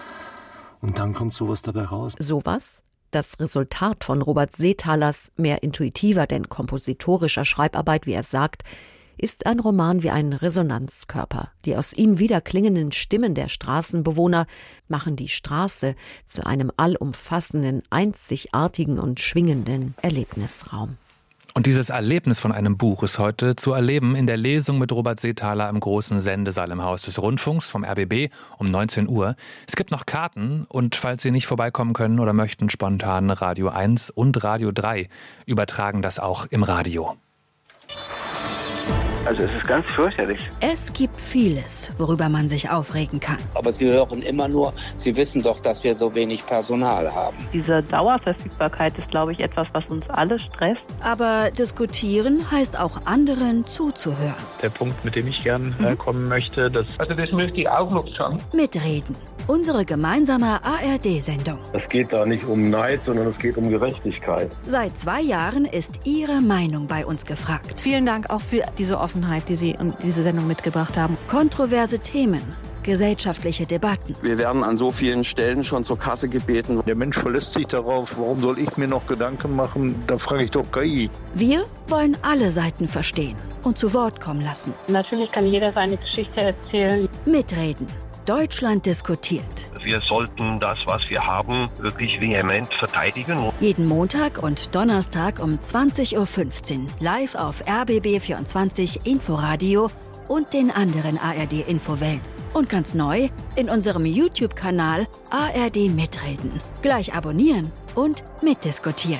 Und dann kommt sowas dabei raus. Sowas? Das Resultat von Robert Seethalers mehr intuitiver denn kompositorischer Schreibarbeit, wie er sagt, ist ein Roman wie ein Resonanzkörper. Die aus ihm wiederklingenden Stimmen der Straßenbewohner machen die Straße zu einem allumfassenden, einzigartigen und schwingenden Erlebnisraum. Und dieses Erlebnis von einem Buch ist heute zu erleben in der Lesung mit Robert Seethaler im großen Sendesaal im Haus des Rundfunks vom RBB um 19 Uhr. Es gibt noch Karten und falls Sie nicht vorbeikommen können oder möchten, spontan Radio 1 und Radio 3 übertragen das auch im Radio. Also es ist ganz fürchterlich. Es gibt vieles, worüber man sich aufregen kann. Aber Sie hören immer nur, Sie wissen doch, dass wir so wenig Personal haben. Diese Dauerverfügbarkeit ist, glaube ich, etwas, was uns alle stresst. Aber diskutieren heißt auch anderen zuzuhören. Der Punkt, mit dem ich gern kommen möchte, das möchte ich auch noch sagen. Mitreden. Unsere gemeinsame ARD-Sendung. Es geht da nicht um Neid, sondern es geht um Gerechtigkeit. Seit 2 Jahren ist Ihre Meinung bei uns gefragt. Vielen Dank auch für diese Offenheit, die Sie und diese Sendung mitgebracht haben. Kontroverse Themen, gesellschaftliche Debatten. Wir werden an so vielen Stellen schon zur Kasse gebeten. Der Mensch verlässt sich darauf, warum soll ich mir noch Gedanken machen? Da frage ich doch KI. Wir wollen alle Seiten verstehen und zu Wort kommen lassen. Natürlich kann jeder seine Geschichte erzählen. Mitreden. Deutschland diskutiert. Wir sollten das, was wir haben, wirklich vehement verteidigen. Jeden Montag und Donnerstag um 20.15 Uhr live auf RBB24 Inforadio und den anderen ARD-Infowellen. Und ganz neu in unserem YouTube-Kanal ARD Mitreden. Gleich abonnieren und mitdiskutieren.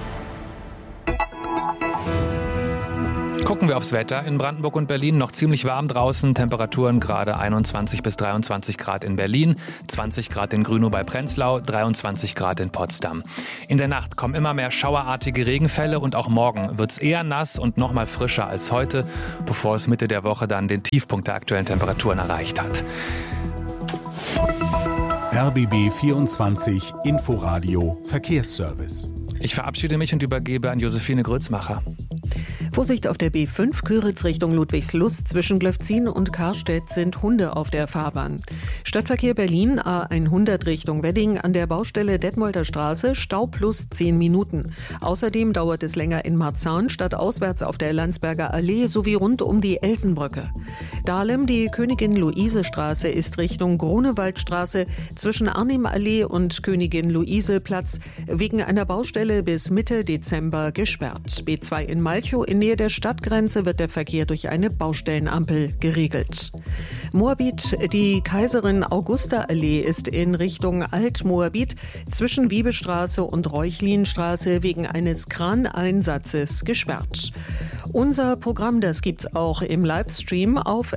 Gucken wir aufs Wetter. In Brandenburg und Berlin noch ziemlich warm draußen. Temperaturen gerade 21 bis 23 Grad in Berlin, 20 Grad in Grünow bei Prenzlau, 23 Grad in Potsdam. In der Nacht kommen immer mehr schauerartige Regenfälle und auch morgen wird es eher nass und noch mal frischer als heute, bevor es Mitte der Woche dann den Tiefpunkt der aktuellen Temperaturen erreicht hat. RBB 24 Inforadio Verkehrsservice. Ich verabschiede mich und übergebe an Josephine Grützmacher. Vorsicht auf der B5 Küritz Richtung Ludwigslust. Zwischen Glöfzin und Karstedt sind Hunde auf der Fahrbahn. Stadtverkehr Berlin A100 Richtung Wedding an der Baustelle Detmolder Straße. Stau plus 10 Minuten. Außerdem dauert es länger in Marzahn stadtauswärts auf der Landsberger Allee sowie rund um die Elsenbrücke. Dahlem, die Königin-Luise-Straße ist Richtung Grunewaldstraße zwischen Arnim-Allee und Königin-Luise-Platz wegen einer Baustelle bis Mitte Dezember gesperrt. B2 in Malchow in Nähe der Stadtgrenze wird der Verkehr durch eine Baustellenampel geregelt. Moabit, die Kaiserin-Augusta-Allee ist in Richtung Alt-Moabit zwischen Wiebestraße und Reuchlinstraße wegen eines Kraneinsatzes gesperrt. Unser Programm, das gibt's auch im Livestream auf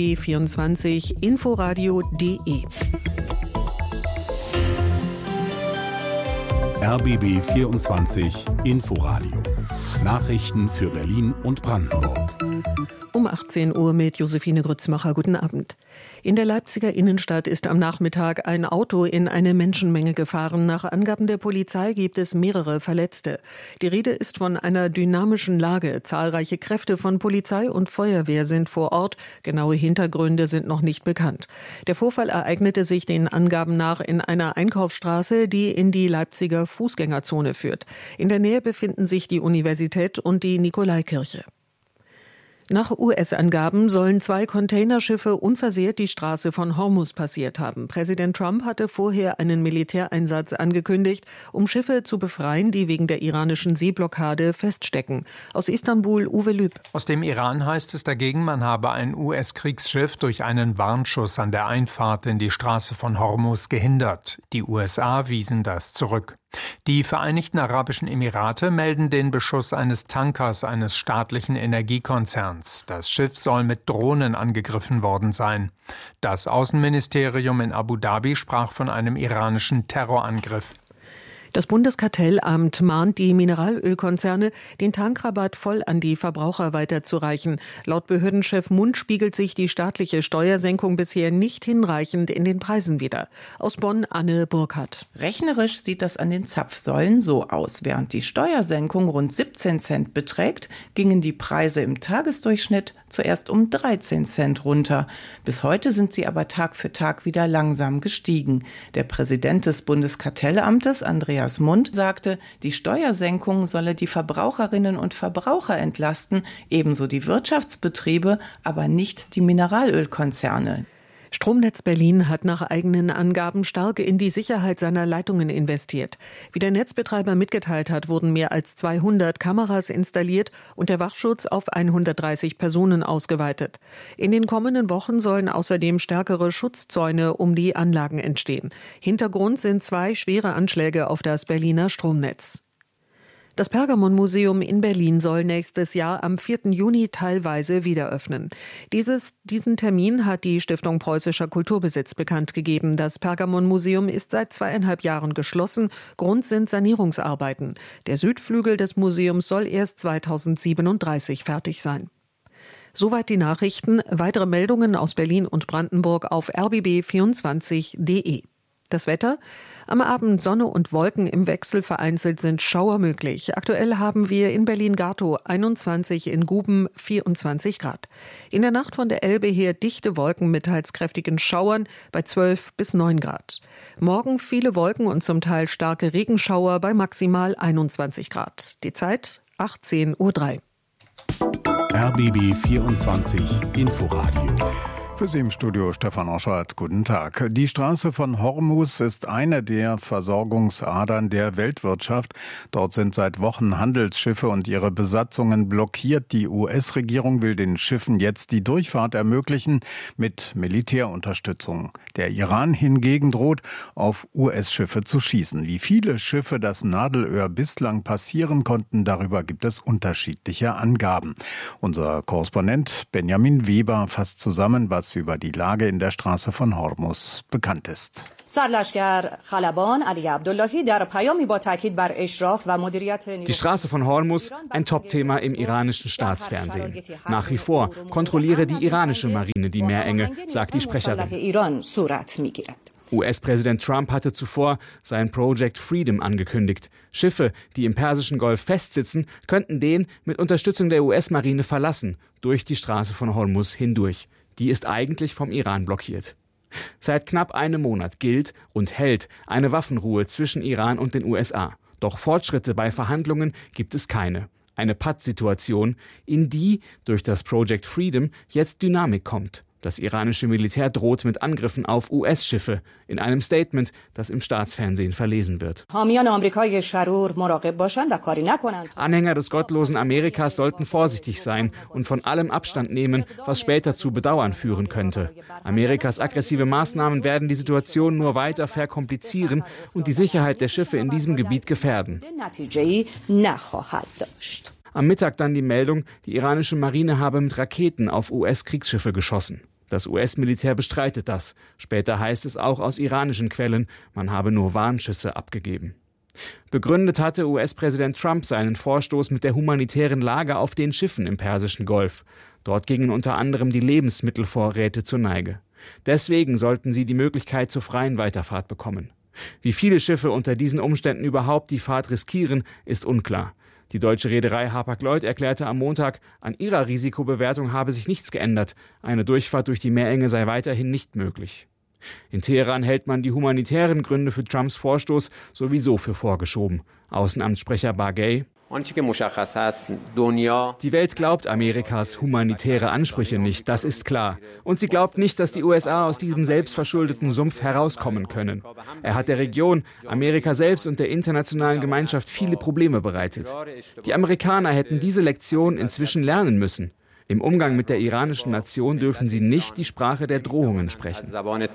rbb24inforadio.de. RBB 24 Inforadio. Nachrichten für Berlin und Brandenburg. Um 18 Uhr mit Josephine Grützmacher. Guten Abend. In der Leipziger Innenstadt ist am Nachmittag ein Auto in eine Menschenmenge gefahren. Nach Angaben der Polizei gibt es mehrere Verletzte. Die Rede ist von einer dynamischen Lage. Zahlreiche Kräfte von Polizei und Feuerwehr sind vor Ort. Genaue Hintergründe sind noch nicht bekannt. Der Vorfall ereignete sich den Angaben nach in einer Einkaufsstraße, die in die Leipziger Fußgängerzone führt. In der Nähe befinden sich die Universität und die Nikolaikirche. Nach US-Angaben sollen 2 Containerschiffe unversehrt die Straße von Hormuz passiert haben. Präsident Trump hatte vorher einen Militäreinsatz angekündigt, um Schiffe zu befreien, die wegen der iranischen Seeblockade feststecken. Aus Istanbul, Uwe Lüb. Aus dem Iran heißt es dagegen, man habe ein US-Kriegsschiff durch einen Warnschuss an der Einfahrt in die Straße von Hormuz gehindert. Die USA wiesen das zurück. Die Vereinigten Arabischen Emirate melden den Beschuss eines Tankers eines staatlichen Energiekonzerns. Das Schiff soll mit Drohnen angegriffen worden sein. Das Außenministerium in Abu Dhabi sprach von einem iranischen Terrorangriff. Das Bundeskartellamt mahnt die Mineralölkonzerne, den Tankrabatt voll an die Verbraucher weiterzureichen. Laut Behördenchef Mund spiegelt sich die staatliche Steuersenkung bisher nicht hinreichend in den Preisen wider. Aus Bonn Anne Burkhardt. Rechnerisch sieht das an den Zapfsäulen so aus. Während die Steuersenkung rund 17 Cent beträgt, gingen die Preise im Tagesdurchschnitt zuerst um 13 Cent runter. Bis heute sind sie aber Tag für Tag wieder langsam gestiegen. Der Präsident des Bundeskartellamtes, Andreas Mund, sagte, die Steuersenkung solle die Verbraucherinnen und Verbraucher entlasten, ebenso die Wirtschaftsbetriebe, aber nicht die Mineralölkonzerne. Stromnetz Berlin hat nach eigenen Angaben stark in die Sicherheit seiner Leitungen investiert. Wie der Netzbetreiber mitgeteilt hat, wurden mehr als 200 Kameras installiert und der Wachschutz auf 130 Personen ausgeweitet. In den kommenden Wochen sollen außerdem stärkere Schutzzäune um die Anlagen entstehen. Hintergrund sind 2 schwere Anschläge auf das Berliner Stromnetz. Das Pergamon-Museum in Berlin soll nächstes Jahr am 4. Juni teilweise wieder öffnen. Diesen Termin hat die Stiftung Preußischer Kulturbesitz bekannt gegeben. Das Pergamon-Museum ist seit 2,5 Jahren geschlossen. Grund sind Sanierungsarbeiten. Der Südflügel des Museums soll erst 2037 fertig sein. Soweit die Nachrichten. Weitere Meldungen aus Berlin und Brandenburg auf rbb24.de. Das Wetter? Am Abend Sonne und Wolken im Wechsel, vereinzelt sind Schauer möglich. Aktuell haben wir in Berlin-Gatow 21, in Guben 24 Grad. In der Nacht von der Elbe her dichte Wolken mit teils kräftigen Schauern bei 12 bis 9 Grad. Morgen viele Wolken und zum Teil starke Regenschauer bei maximal 21 Grad. Die Zeit 18:03 Uhr. RBB 24 Inforadio. Für Sie im Studio Stefan Oschwart, guten Tag. Die Straße von Hormuz ist eine der Versorgungsadern der Weltwirtschaft. Dort sind seit Wochen Handelsschiffe und ihre Besatzungen blockiert. Die US-Regierung will den Schiffen jetzt die Durchfahrt ermöglichen mit Militärunterstützung. Der Iran hingegen droht, auf US-Schiffe zu schießen. Wie viele Schiffe das Nadelöhr bislang passieren konnten, darüber gibt es unterschiedliche Angaben. Unser Korrespondent Benjamin Weber fasst zusammen, was über die Lage in der Straße von Hormuz bekannt ist. Die Straße von Hormuz, ein Top-Thema im iranischen Staatsfernsehen. Nach wie vor kontrolliere die iranische Marine die Meerenge, sagt die Sprecherin. US-Präsident Trump hatte zuvor sein Project Freedom angekündigt. Schiffe, die im Persischen Golf festsitzen, könnten den mit Unterstützung der US-Marine verlassen, durch die Straße von Hormuz hindurch. Die ist eigentlich vom Iran blockiert. Seit knapp einem Monat gilt und hält eine Waffenruhe zwischen Iran und den USA. Doch Fortschritte bei Verhandlungen gibt es keine. Eine Pattsituation, in die durch das Project Freedom jetzt Dynamik kommt. Das iranische Militär droht mit Angriffen auf US-Schiffe in einem Statement, das im Staatsfernsehen verlesen wird. Anhänger des gottlosen Amerikas sollten vorsichtig sein und von allem Abstand nehmen, was später zu Bedauern führen könnte. Amerikas aggressive Maßnahmen werden die Situation nur weiter verkomplizieren und die Sicherheit der Schiffe in diesem Gebiet gefährden. Am Mittag dann die Meldung, die iranische Marine habe mit Raketen auf US-Kriegsschiffe geschossen. Das US-Militär bestreitet das. Später heißt es auch aus iranischen Quellen, man habe nur Warnschüsse abgegeben. Begründet hatte US-Präsident Trump seinen Vorstoß mit der humanitären Lage auf den Schiffen im Persischen Golf. Dort gingen unter anderem die Lebensmittelvorräte zur Neige. Deswegen sollten sie die Möglichkeit zur freien Weiterfahrt bekommen. Wie viele Schiffe unter diesen Umständen überhaupt die Fahrt riskieren, ist unklar. Die deutsche Reederei Hapag-Lloyd erklärte am Montag, an ihrer Risikobewertung habe sich nichts geändert. Eine Durchfahrt durch die Meerenge sei weiterhin nicht möglich. In Teheran hält man die humanitären Gründe für Trumps Vorstoß sowieso für vorgeschoben. Außenamtssprecher Bagay: Die Welt glaubt Amerikas humanitäre Ansprüche nicht, das ist klar. Und sie glaubt nicht, dass die USA aus diesem selbstverschuldeten Sumpf herauskommen können. Er hat der Region, Amerika selbst und der internationalen Gemeinschaft viele Probleme bereitet. Die Amerikaner hätten diese Lektion inzwischen lernen müssen. Im Umgang mit der iranischen Nation dürfen sie nicht die Sprache der Drohungen sprechen.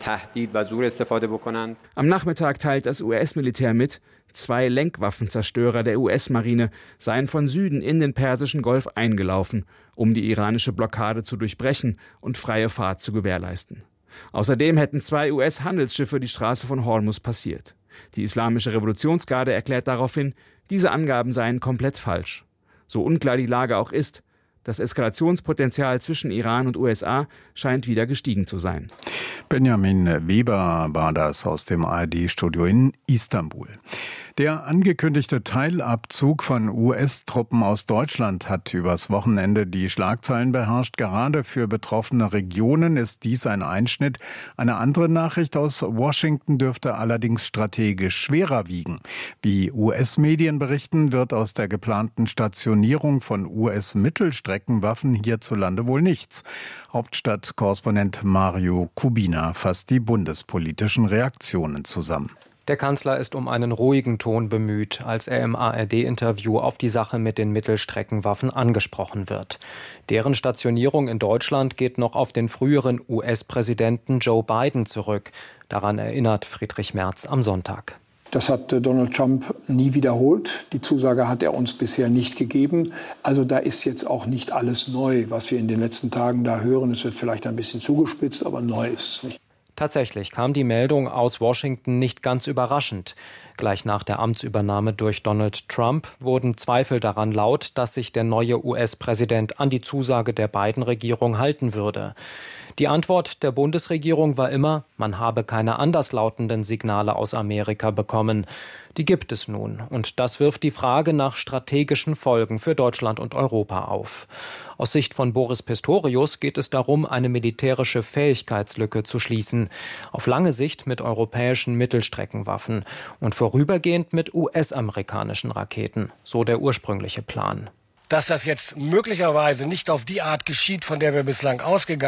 Am Nachmittag teilt das US-Militär mit, 2 Lenkwaffenzerstörer der US-Marine seien von Süden in den Persischen Golf eingelaufen, um die iranische Blockade zu durchbrechen und freie Fahrt zu gewährleisten. Außerdem hätten 2 US-Handelsschiffe die Straße von Hormuz passiert. Die Islamische Revolutionsgarde erklärt daraufhin, diese Angaben seien komplett falsch. So unklar die Lage auch ist, das Eskalationspotenzial zwischen Iran und USA scheint wieder gestiegen zu sein. Benjamin Weber war das aus dem ARD-Studio in Istanbul. Der angekündigte Teilabzug von US-Truppen aus Deutschland hat übers Wochenende die Schlagzeilen beherrscht. Gerade für betroffene Regionen ist dies ein Einschnitt. Eine andere Nachricht aus Washington dürfte allerdings strategisch schwerer wiegen. Wie US-Medien berichten, wird aus der geplanten Stationierung von US-Mittelstreckenwaffen hierzulande wohl nichts. Hauptstadtkorrespondent Mario Kubina fasst die bundespolitischen Reaktionen zusammen. Der Kanzler ist um einen ruhigen Ton bemüht, als er im ARD-Interview auf die Sache mit den Mittelstreckenwaffen angesprochen wird. Deren Stationierung in Deutschland geht noch auf den früheren US-Präsidenten Joe Biden zurück. Daran erinnert Friedrich Merz am Sonntag. Das hat Donald Trump nie wiederholt. Die Zusage hat er uns bisher nicht gegeben. Also da ist jetzt auch nicht alles neu, was wir in den letzten Tagen da hören. Es wird vielleicht ein bisschen zugespitzt, aber neu ist es nicht. Tatsächlich kam die Meldung aus Washington nicht ganz überraschend. Gleich nach der Amtsübernahme durch Donald Trump wurden Zweifel daran laut, dass sich der neue US-Präsident an die Zusage der Biden-Regierung halten würde. Die Antwort der Bundesregierung war immer, man habe keine anderslautenden Signale aus Amerika bekommen. Die gibt es nun. Und das wirft die Frage nach strategischen Folgen für Deutschland und Europa auf. Aus Sicht von Boris Pistorius geht es darum, eine militärische Fähigkeitslücke zu schließen. Auf lange Sicht mit europäischen Mittelstreckenwaffen und vorübergehend mit US-amerikanischen Raketen. So der ursprüngliche Plan. Dass das jetzt möglicherweise nicht auf die Art geschieht, von der wir bislang ausgegangen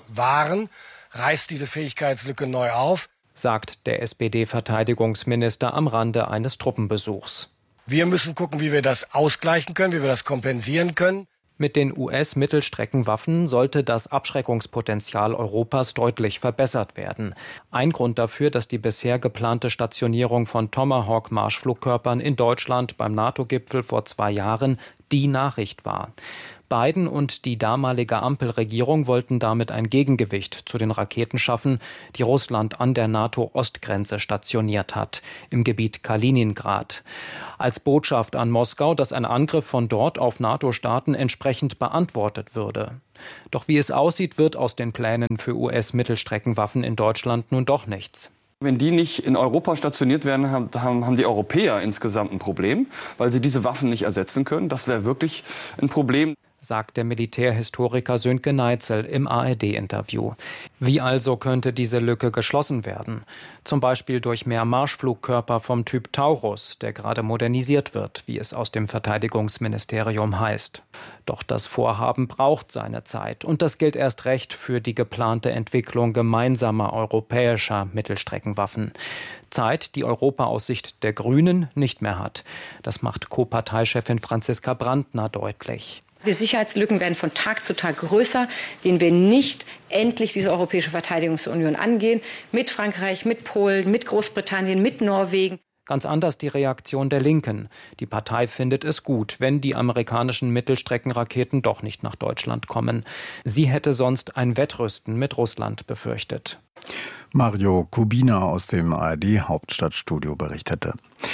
waren, reißt diese Fähigkeitslücke neu auf, sagt der SPD-Verteidigungsminister am Rande eines Truppenbesuchs. Wir müssen gucken, wie wir das ausgleichen können, wie wir das kompensieren können. Mit den US-Mittelstreckenwaffen sollte das Abschreckungspotenzial Europas deutlich verbessert werden. Ein Grund dafür, dass die bisher geplante Stationierung von Tomahawk-Marschflugkörpern in Deutschland beim NATO-Gipfel vor 2 Jahren die Nachricht war. Biden und die damalige Ampelregierung wollten damit ein Gegengewicht zu den Raketen schaffen, die Russland an der NATO-Ostgrenze stationiert hat, im Gebiet Kaliningrad. Als Botschaft an Moskau, dass ein Angriff von dort auf NATO-Staaten entsprechend beantwortet würde. Doch wie es aussieht, wird aus den Plänen für US-Mittelstreckenwaffen in Deutschland nun doch nichts. Wenn die nicht in Europa stationiert werden, haben die Europäer insgesamt ein Problem, weil sie diese Waffen nicht ersetzen können. Das wäre wirklich ein Problem, sagt der Militärhistoriker Sönke Neitzel im ARD-Interview. Wie also könnte diese Lücke geschlossen werden? Zum Beispiel durch mehr Marschflugkörper vom Typ Taurus, der gerade modernisiert wird, wie es aus dem Verteidigungsministerium heißt. Doch das Vorhaben braucht seine Zeit. Und das gilt erst recht für die geplante Entwicklung gemeinsamer europäischer Mittelstreckenwaffen. Zeit, die Europa aus Sicht der Grünen nicht mehr hat. Das macht Co-Parteichefin Franziska Brandner deutlich. Die Sicherheitslücken werden von Tag zu Tag größer, denen wir nicht endlich diese Europäische Verteidigungsunion angehen. Mit Frankreich, mit Polen, mit Großbritannien, mit Norwegen. Ganz anders die Reaktion der Linken. Die Partei findet es gut, wenn die amerikanischen Mittelstreckenraketen doch nicht nach Deutschland kommen. Sie hätte sonst ein Wettrüsten mit Russland befürchtet. Mario Kubina aus dem ARD-Hauptstadtstudio berichtete.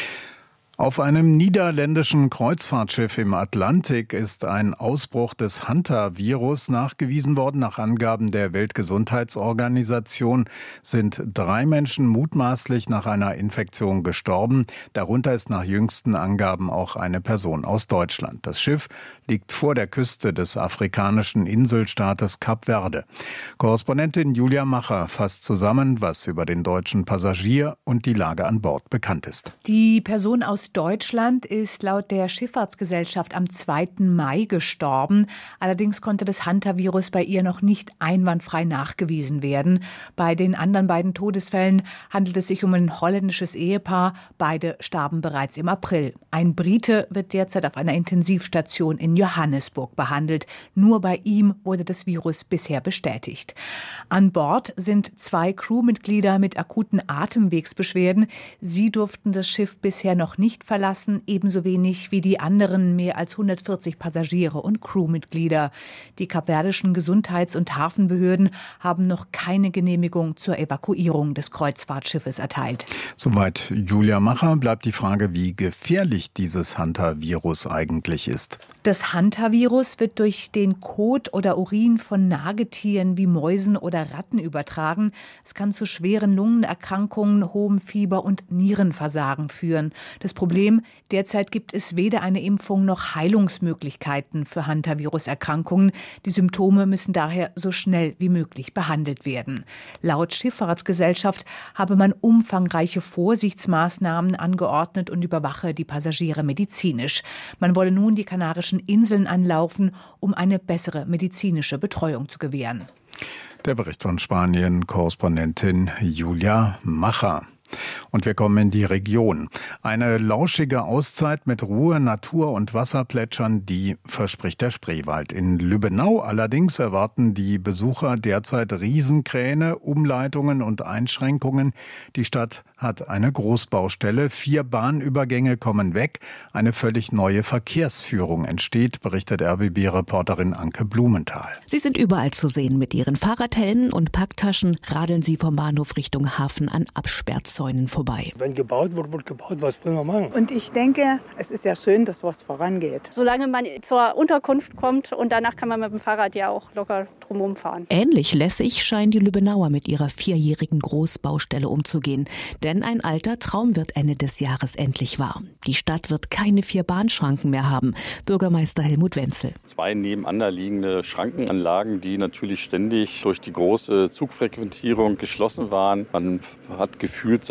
Auf einem niederländischen Kreuzfahrtschiff im Atlantik ist ein Ausbruch des Hanta-Virus nachgewiesen worden. Nach Angaben der Weltgesundheitsorganisation sind 3 Menschen mutmaßlich nach einer Infektion gestorben. Darunter ist nach jüngsten Angaben auch eine Person aus Deutschland. Das Schiff liegt vor der Küste des afrikanischen Inselstaates Kap Verde. Korrespondentin Julia Macher fasst zusammen, was über den deutschen Passagier und die Lage an Bord bekannt ist. Die Person aus Deutschland ist laut der Schifffahrtsgesellschaft am 2. Mai gestorben. Allerdings konnte das Hanta-Virus bei ihr noch nicht einwandfrei nachgewiesen werden. Bei den anderen beiden Todesfällen handelt es sich um ein holländisches Ehepaar. Beide starben bereits im April. Ein Brite wird derzeit auf einer Intensivstation in Johannesburg behandelt. Nur bei ihm wurde das Virus bisher bestätigt. An Bord sind 2 Crewmitglieder mit akuten Atemwegsbeschwerden. Sie durften das Schiff bisher noch nicht verlassen, ebenso wenig wie die anderen mehr als 140 Passagiere und Crewmitglieder. Die kapverdischen Gesundheits- und Hafenbehörden haben noch keine Genehmigung zur Evakuierung des Kreuzfahrtschiffes erteilt. Soweit Julia Macher. Bleibt die Frage, wie gefährlich dieses Hanta-Virus eigentlich ist. Das Hanta-Virus wird durch den Kot oder Urin von Nagetieren wie Mäusen oder Ratten übertragen. Es kann zu schweren Lungenerkrankungen, hohem Fieber und Nierenversagen führen. Das Problem, derzeit gibt es weder eine Impfung noch Heilungsmöglichkeiten für Hanta-Virus-Erkrankungen. Die Symptome müssen daher so schnell wie möglich behandelt werden. Laut Schifffahrtsgesellschaft habe man umfangreiche Vorsichtsmaßnahmen angeordnet und überwache die Passagiere medizinisch. Man wolle nun die Kanarischen Inseln anlaufen, um eine bessere medizinische Betreuung zu gewähren. Der Bericht von Spanien, Korrespondentin Julia Macher. Und wir kommen in die Region. Eine lauschige Auszeit mit Ruhe, Natur und Wasserplätschern, die verspricht der Spreewald. In Lübbenau allerdings erwarten die Besucher derzeit Riesenkräne, Umleitungen und Einschränkungen. Die Stadt hat eine Großbaustelle. 4 Bahnübergänge kommen weg. Eine völlig neue Verkehrsführung entsteht, berichtet RBB-Reporterin Anke Blumenthal. Sie sind überall zu sehen. Mit ihren Fahrradhelmen und Packtaschen radeln sie vom Bahnhof Richtung Hafen an Absperrzäunen vorbei. Wenn gebaut wird, wird gebaut. Was wollen wir machen? Und ich denke, es ist ja schön, dass was vorangeht. Solange man zur Unterkunft kommt und danach kann man mit dem Fahrrad ja auch locker drumherum fahren. Ähnlich lässig scheinen die Lübbenauer mit ihrer 4-jährigen Großbaustelle umzugehen. Denn ein alter Traum wird Ende des Jahres endlich wahr. Die Stadt wird keine 4 Bahnschranken mehr haben. Bürgermeister Helmut Wenzel. 2 nebeneinander liegende Schrankenanlagen, die natürlich ständig durch die große Zugfrequentierung geschlossen waren. Man hat gefühlt sein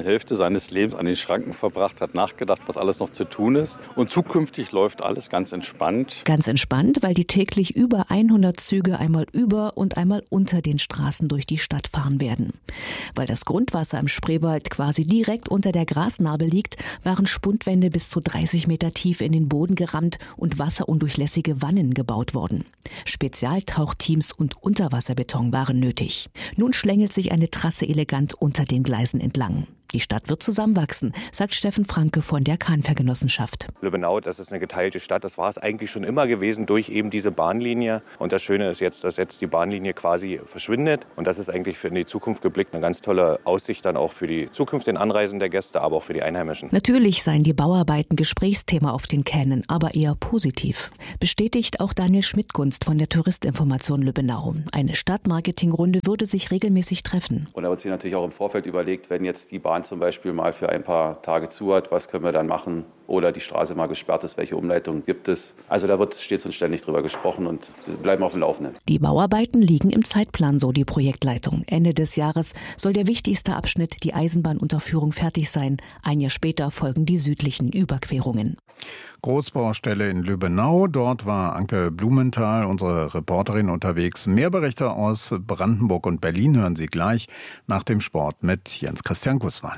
eine Hälfte seines Lebens an den Schranken verbracht, hat nachgedacht, was alles noch zu tun ist. Und zukünftig läuft alles ganz entspannt. Ganz entspannt, weil die täglich über 100 Züge einmal über und einmal unter den Straßen durch die Stadt fahren werden. Weil das Grundwasser im Spreewald quasi direkt unter der Grasnarbe liegt, waren Spundwände bis zu 30 Meter tief in den Boden gerammt und wasserundurchlässige Wannen gebaut worden. Spezialtauchteams und Unterwasserbeton waren nötig. Nun schlängelt sich eine Trasse elegant unter den Gleisen entlang. Die Stadt wird zusammenwachsen, sagt Steffen Franke von der Kahnvergenossenschaft. Lübbenau, das ist eine geteilte Stadt. Das war es eigentlich schon immer gewesen durch eben diese Bahnlinie. Und das Schöne ist jetzt, dass jetzt die Bahnlinie quasi verschwindet. Und das ist eigentlich für in die Zukunft geblickt eine ganz tolle Aussicht dann auch für die Zukunft, den Anreisen der Gäste, aber auch für die Einheimischen. Natürlich seien die Bauarbeiten Gesprächsthema auf den Kähnen, aber eher positiv. Bestätigt auch Daniel Schmidtgunst von der Touristinformation Lübbenau. Eine Stadtmarketingrunde würde sich regelmäßig treffen. Und da wird sich natürlich auch im Vorfeld überlegt, wenn jetzt die Bahn zum Beispiel mal für ein paar Tage zu hat, was können wir dann machen? Oder die Straße mal gesperrt ist, welche Umleitungen gibt es? Also da wird stets und ständig drüber gesprochen und wir bleiben auf dem Laufenden. Die Bauarbeiten liegen im Zeitplan, so die Projektleitung. Ende des Jahres soll der wichtigste Abschnitt, die Eisenbahnunterführung, fertig sein. Ein Jahr später folgen die südlichen Überquerungen. Großbaustelle in Lübbenau. Dort war Anke Blumenthal, unsere Reporterin, unterwegs. Mehr Berichte aus Brandenburg und Berlin hören Sie gleich nach dem Sport mit Jens-Christian Gussmann.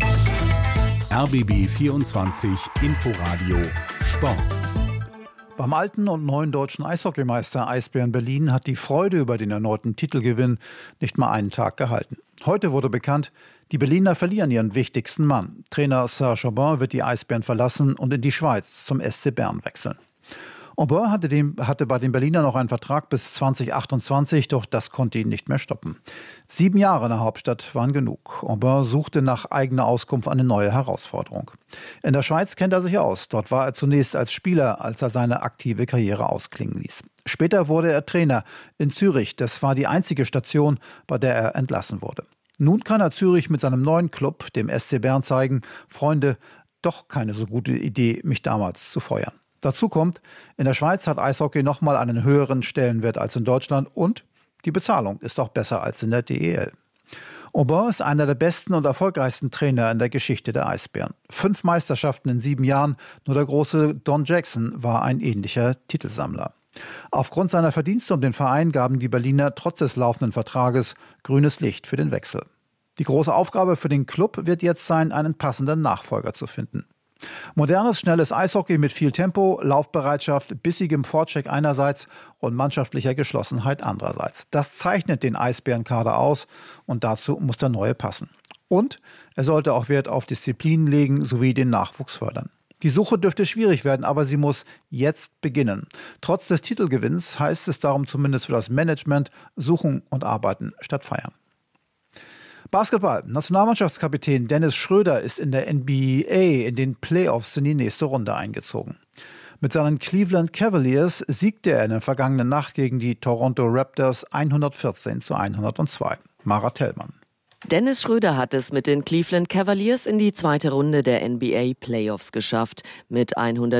RBB 24 Inforadio Sport. Beim alten und neuen deutschen Eishockeymeister Eisbären Berlin hat die Freude über den erneuten Titelgewinn nicht mal einen Tag gehalten. Heute wurde bekannt, die Berliner verlieren ihren wichtigsten Mann. Trainer Serge Aubin wird die Eisbären verlassen und in die Schweiz zum SC Bern wechseln. Aubin hatte bei den Berlinern noch einen Vertrag bis 2028, doch das konnte ihn nicht mehr stoppen. 7 Jahre in der Hauptstadt waren genug. Aubin suchte nach eigener Auskunft eine neue Herausforderung. In der Schweiz kennt er sich aus. Dort war er zunächst als Spieler, als er seine aktive Karriere ausklingen ließ. Später wurde er Trainer in Zürich. Das war die einzige Station, bei der er entlassen wurde. Nun kann er Zürich mit seinem neuen Club, dem SC Bern, zeigen: Freunde, doch keine so gute Idee, mich damals zu feuern. Dazu kommt, in der Schweiz hat Eishockey nochmal einen höheren Stellenwert als in Deutschland und die Bezahlung ist auch besser als in der DEL. Aubin ist einer der besten und erfolgreichsten Trainer in der Geschichte der Eisbären. 5 Meisterschaften in 7 Jahren, nur der große Don Jackson war ein ähnlicher Titelsammler. Aufgrund seiner Verdienste um den Verein gaben die Berliner trotz des laufenden Vertrages grünes Licht für den Wechsel. Die große Aufgabe für den Club wird jetzt sein, einen passenden Nachfolger zu finden. Modernes, schnelles Eishockey mit viel Tempo, Laufbereitschaft, bissigem Vorcheck einerseits und mannschaftlicher Geschlossenheit andererseits. Das zeichnet den Eisbärenkader aus und dazu muss der neue passen. Und er sollte auch Wert auf Disziplin legen sowie den Nachwuchs fördern. Die Suche dürfte schwierig werden, aber sie muss jetzt beginnen. Trotz des Titelgewinns heißt es darum zumindest für das Management: Suchen und Arbeiten statt Feiern. Basketball. Nationalmannschaftskapitän Dennis Schröder ist in der NBA in den Playoffs in die nächste Runde eingezogen. Mit seinen Cleveland Cavaliers siegte er in der vergangenen Nacht gegen die Toronto Raptors 114-102. Mara Tellmann. Dennis Schröder hat es mit den Cleveland Cavaliers in die zweite Runde der NBA Playoffs geschafft. Mit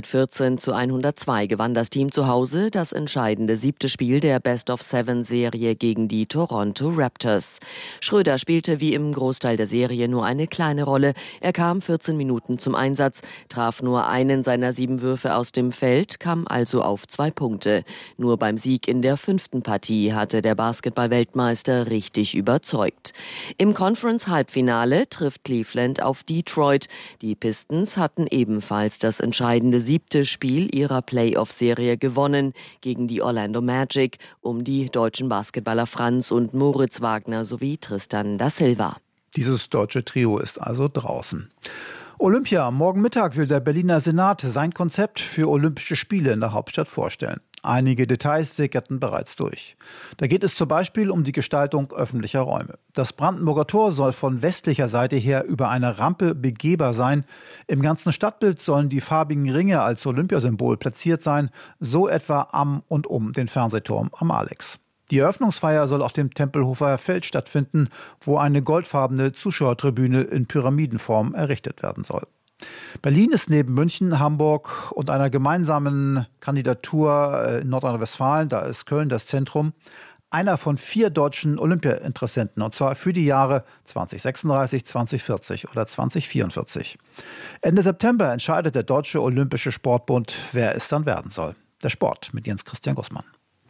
114-102 gewann das Team zu Hause das entscheidende 7. Spiel der Best-of-7-Serie gegen die Toronto Raptors. Schröder spielte wie im Großteil der Serie nur eine kleine Rolle. Er kam 14 Minuten zum Einsatz, traf nur einen seiner 7 Würfe aus dem Feld, kam also auf 2 Punkte. Nur beim Sieg in der 5. Partie hatte der Basketball-Weltmeister richtig überzeugt. Im Conference-Halbfinale trifft Cleveland auf Detroit. Die Pistons hatten ebenfalls das entscheidende 7. Spiel ihrer Playoff-Serie gewonnen gegen die Orlando Magic um die deutschen Basketballer Franz und Moritz Wagner sowie Tristan da Silva. Dieses deutsche Trio ist also draußen. Olympia. Morgen Mittag will der Berliner Senat sein Konzept für Olympische Spiele in der Hauptstadt vorstellen. Einige Details sickerten bereits durch. Da geht es zum Beispiel um die Gestaltung öffentlicher Räume. Das Brandenburger Tor soll von westlicher Seite her über eine Rampe begehbar sein. Im ganzen Stadtbild sollen die farbigen Ringe als Olympiasymbol platziert sein, so etwa am und um den Fernsehturm am Alex. Die Eröffnungsfeier soll auf dem Tempelhofer Feld stattfinden, wo eine goldfarbene Zuschauertribüne in Pyramidenform errichtet werden soll. Berlin ist neben München, Hamburg und einer gemeinsamen Kandidatur in Nordrhein-Westfalen, da ist Köln das Zentrum, einer von 4 deutschen Olympia-Interessenten, und zwar für die Jahre 2036, 2040 oder 2044. Ende September entscheidet der Deutsche Olympische Sportbund, wer es dann werden soll. Der Sport mit Jens Christian Gussmann.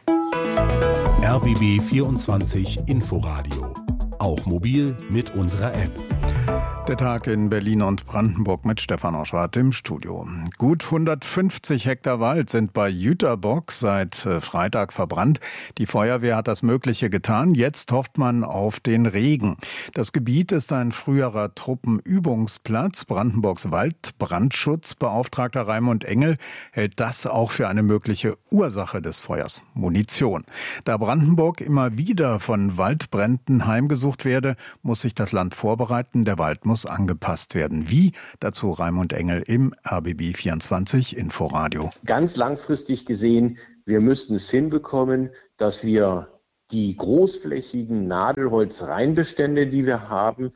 RBB 24 Inforadio. Auch mobil mit unserer App. Der Tag in Berlin und Brandenburg mit Stefan Oschwart im Studio. Gut 150 Hektar Wald sind bei Jüterbock seit Freitag verbrannt. Die Feuerwehr hat das Mögliche getan. Jetzt hofft man auf den Regen. Das Gebiet ist ein früherer Truppenübungsplatz. Brandenburgs Waldbrandschutzbeauftragter Raimund Engel hält das auch für eine mögliche Ursache des Feuers: Munition. Da Brandenburg immer wieder von Waldbränden heimgesucht werde, muss sich das Land vorbereiten. Der Wald muss angepasst werden. Wie? Dazu Raimund Engel im RBB 24 Inforadio. Ganz langfristig gesehen, wir müssten es hinbekommen, dass wir die großflächigen Nadelholzreinbestände, die wir haben,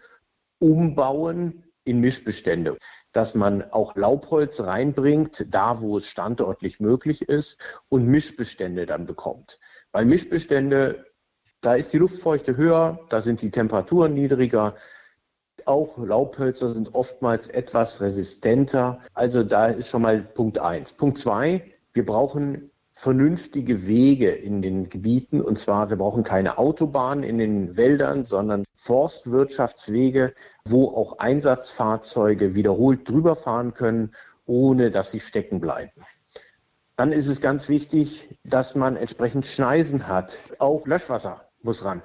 umbauen in Mischbestände. Dass man auch Laubholz reinbringt, da wo es standortlich möglich ist, und Mischbestände dann bekommt. Weil Mischbestände, da ist die Luftfeuchte höher, da sind die Temperaturen niedriger. Auch Laubhölzer sind oftmals etwas resistenter. Also da ist schon mal Punkt 1. Punkt 2, wir brauchen vernünftige Wege in den Gebieten. Und zwar, wir brauchen keine Autobahnen in den Wäldern, sondern Forstwirtschaftswege, wo auch Einsatzfahrzeuge wiederholt drüber fahren können, ohne dass sie stecken bleiben. Dann ist es ganz wichtig, dass man entsprechend Schneisen hat. Auch Löschwasser muss ran,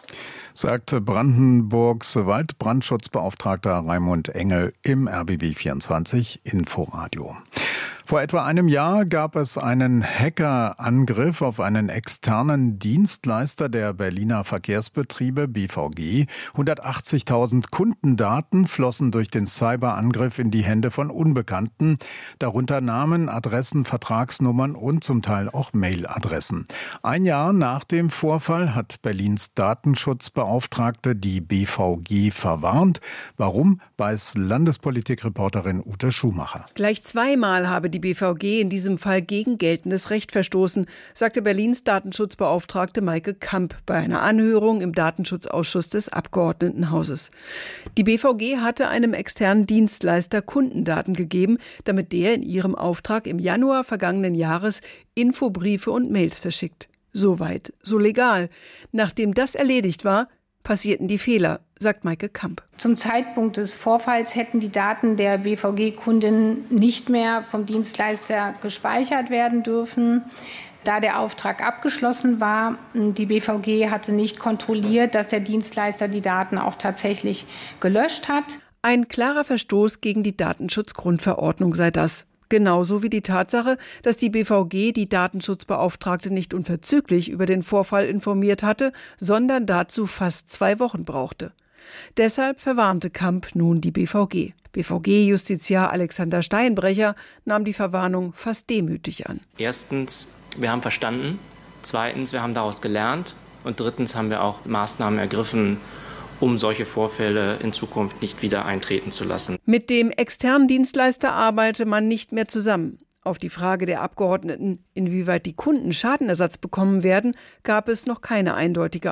sagte Brandenburgs Waldbrandschutzbeauftragter Raimund Engel im RBB 24 Inforadio. Vor etwa einem Jahr gab es einen Hackerangriff auf einen externen Dienstleister der Berliner Verkehrsbetriebe BVG. 180.000 Kundendaten flossen durch den Cyberangriff in die Hände von Unbekannten, darunter Namen, Adressen, Vertragsnummern und zum Teil auch Mailadressen. Ein Jahr nach dem Vorfall hat Berlins Datenschutzbeauftragte die BVG verwarnt. Warum, weiß Landespolitikreporterin Ute Schumacher. Gleich zweimal habe die BVG in diesem Fall gegen geltendes Recht verstoßen, sagte Berlins Datenschutzbeauftragte Maike Kamp bei einer Anhörung im Datenschutzausschuss des Abgeordnetenhauses. Die BVG hatte einem externen Dienstleister Kundendaten gegeben, damit der in ihrem Auftrag im Januar vergangenen Jahres Infobriefe und Mails verschickt. Soweit, so legal. Nachdem das erledigt war, passierten die Fehler, sagt Maike Kamp. Zum Zeitpunkt des Vorfalls hätten die Daten der BVG-Kunden nicht mehr vom Dienstleister gespeichert werden dürfen, da der Auftrag abgeschlossen war. Die BVG hatte nicht kontrolliert, dass der Dienstleister die Daten auch tatsächlich gelöscht hat. Ein klarer Verstoß gegen die Datenschutzgrundverordnung sei das. Genauso wie die Tatsache, dass die BVG die Datenschutzbeauftragte nicht unverzüglich über den Vorfall informiert hatte, sondern dazu fast 2 Wochen brauchte. Deshalb verwarnte Kamp nun die BVG. BVG-Justiziar Alexander Steinbrecher nahm die Verwarnung fast demütig an. Erstens, wir haben verstanden. Zweitens, wir haben daraus gelernt. Und drittens haben wir auch Maßnahmen ergriffen, um solche Vorfälle in Zukunft nicht wieder eintreten zu lassen. Mit dem externen Dienstleister arbeite man nicht mehr zusammen. Auf die Frage der Abgeordneten, inwieweit die Kunden Schadenersatz bekommen werden, gab es noch keine eindeutige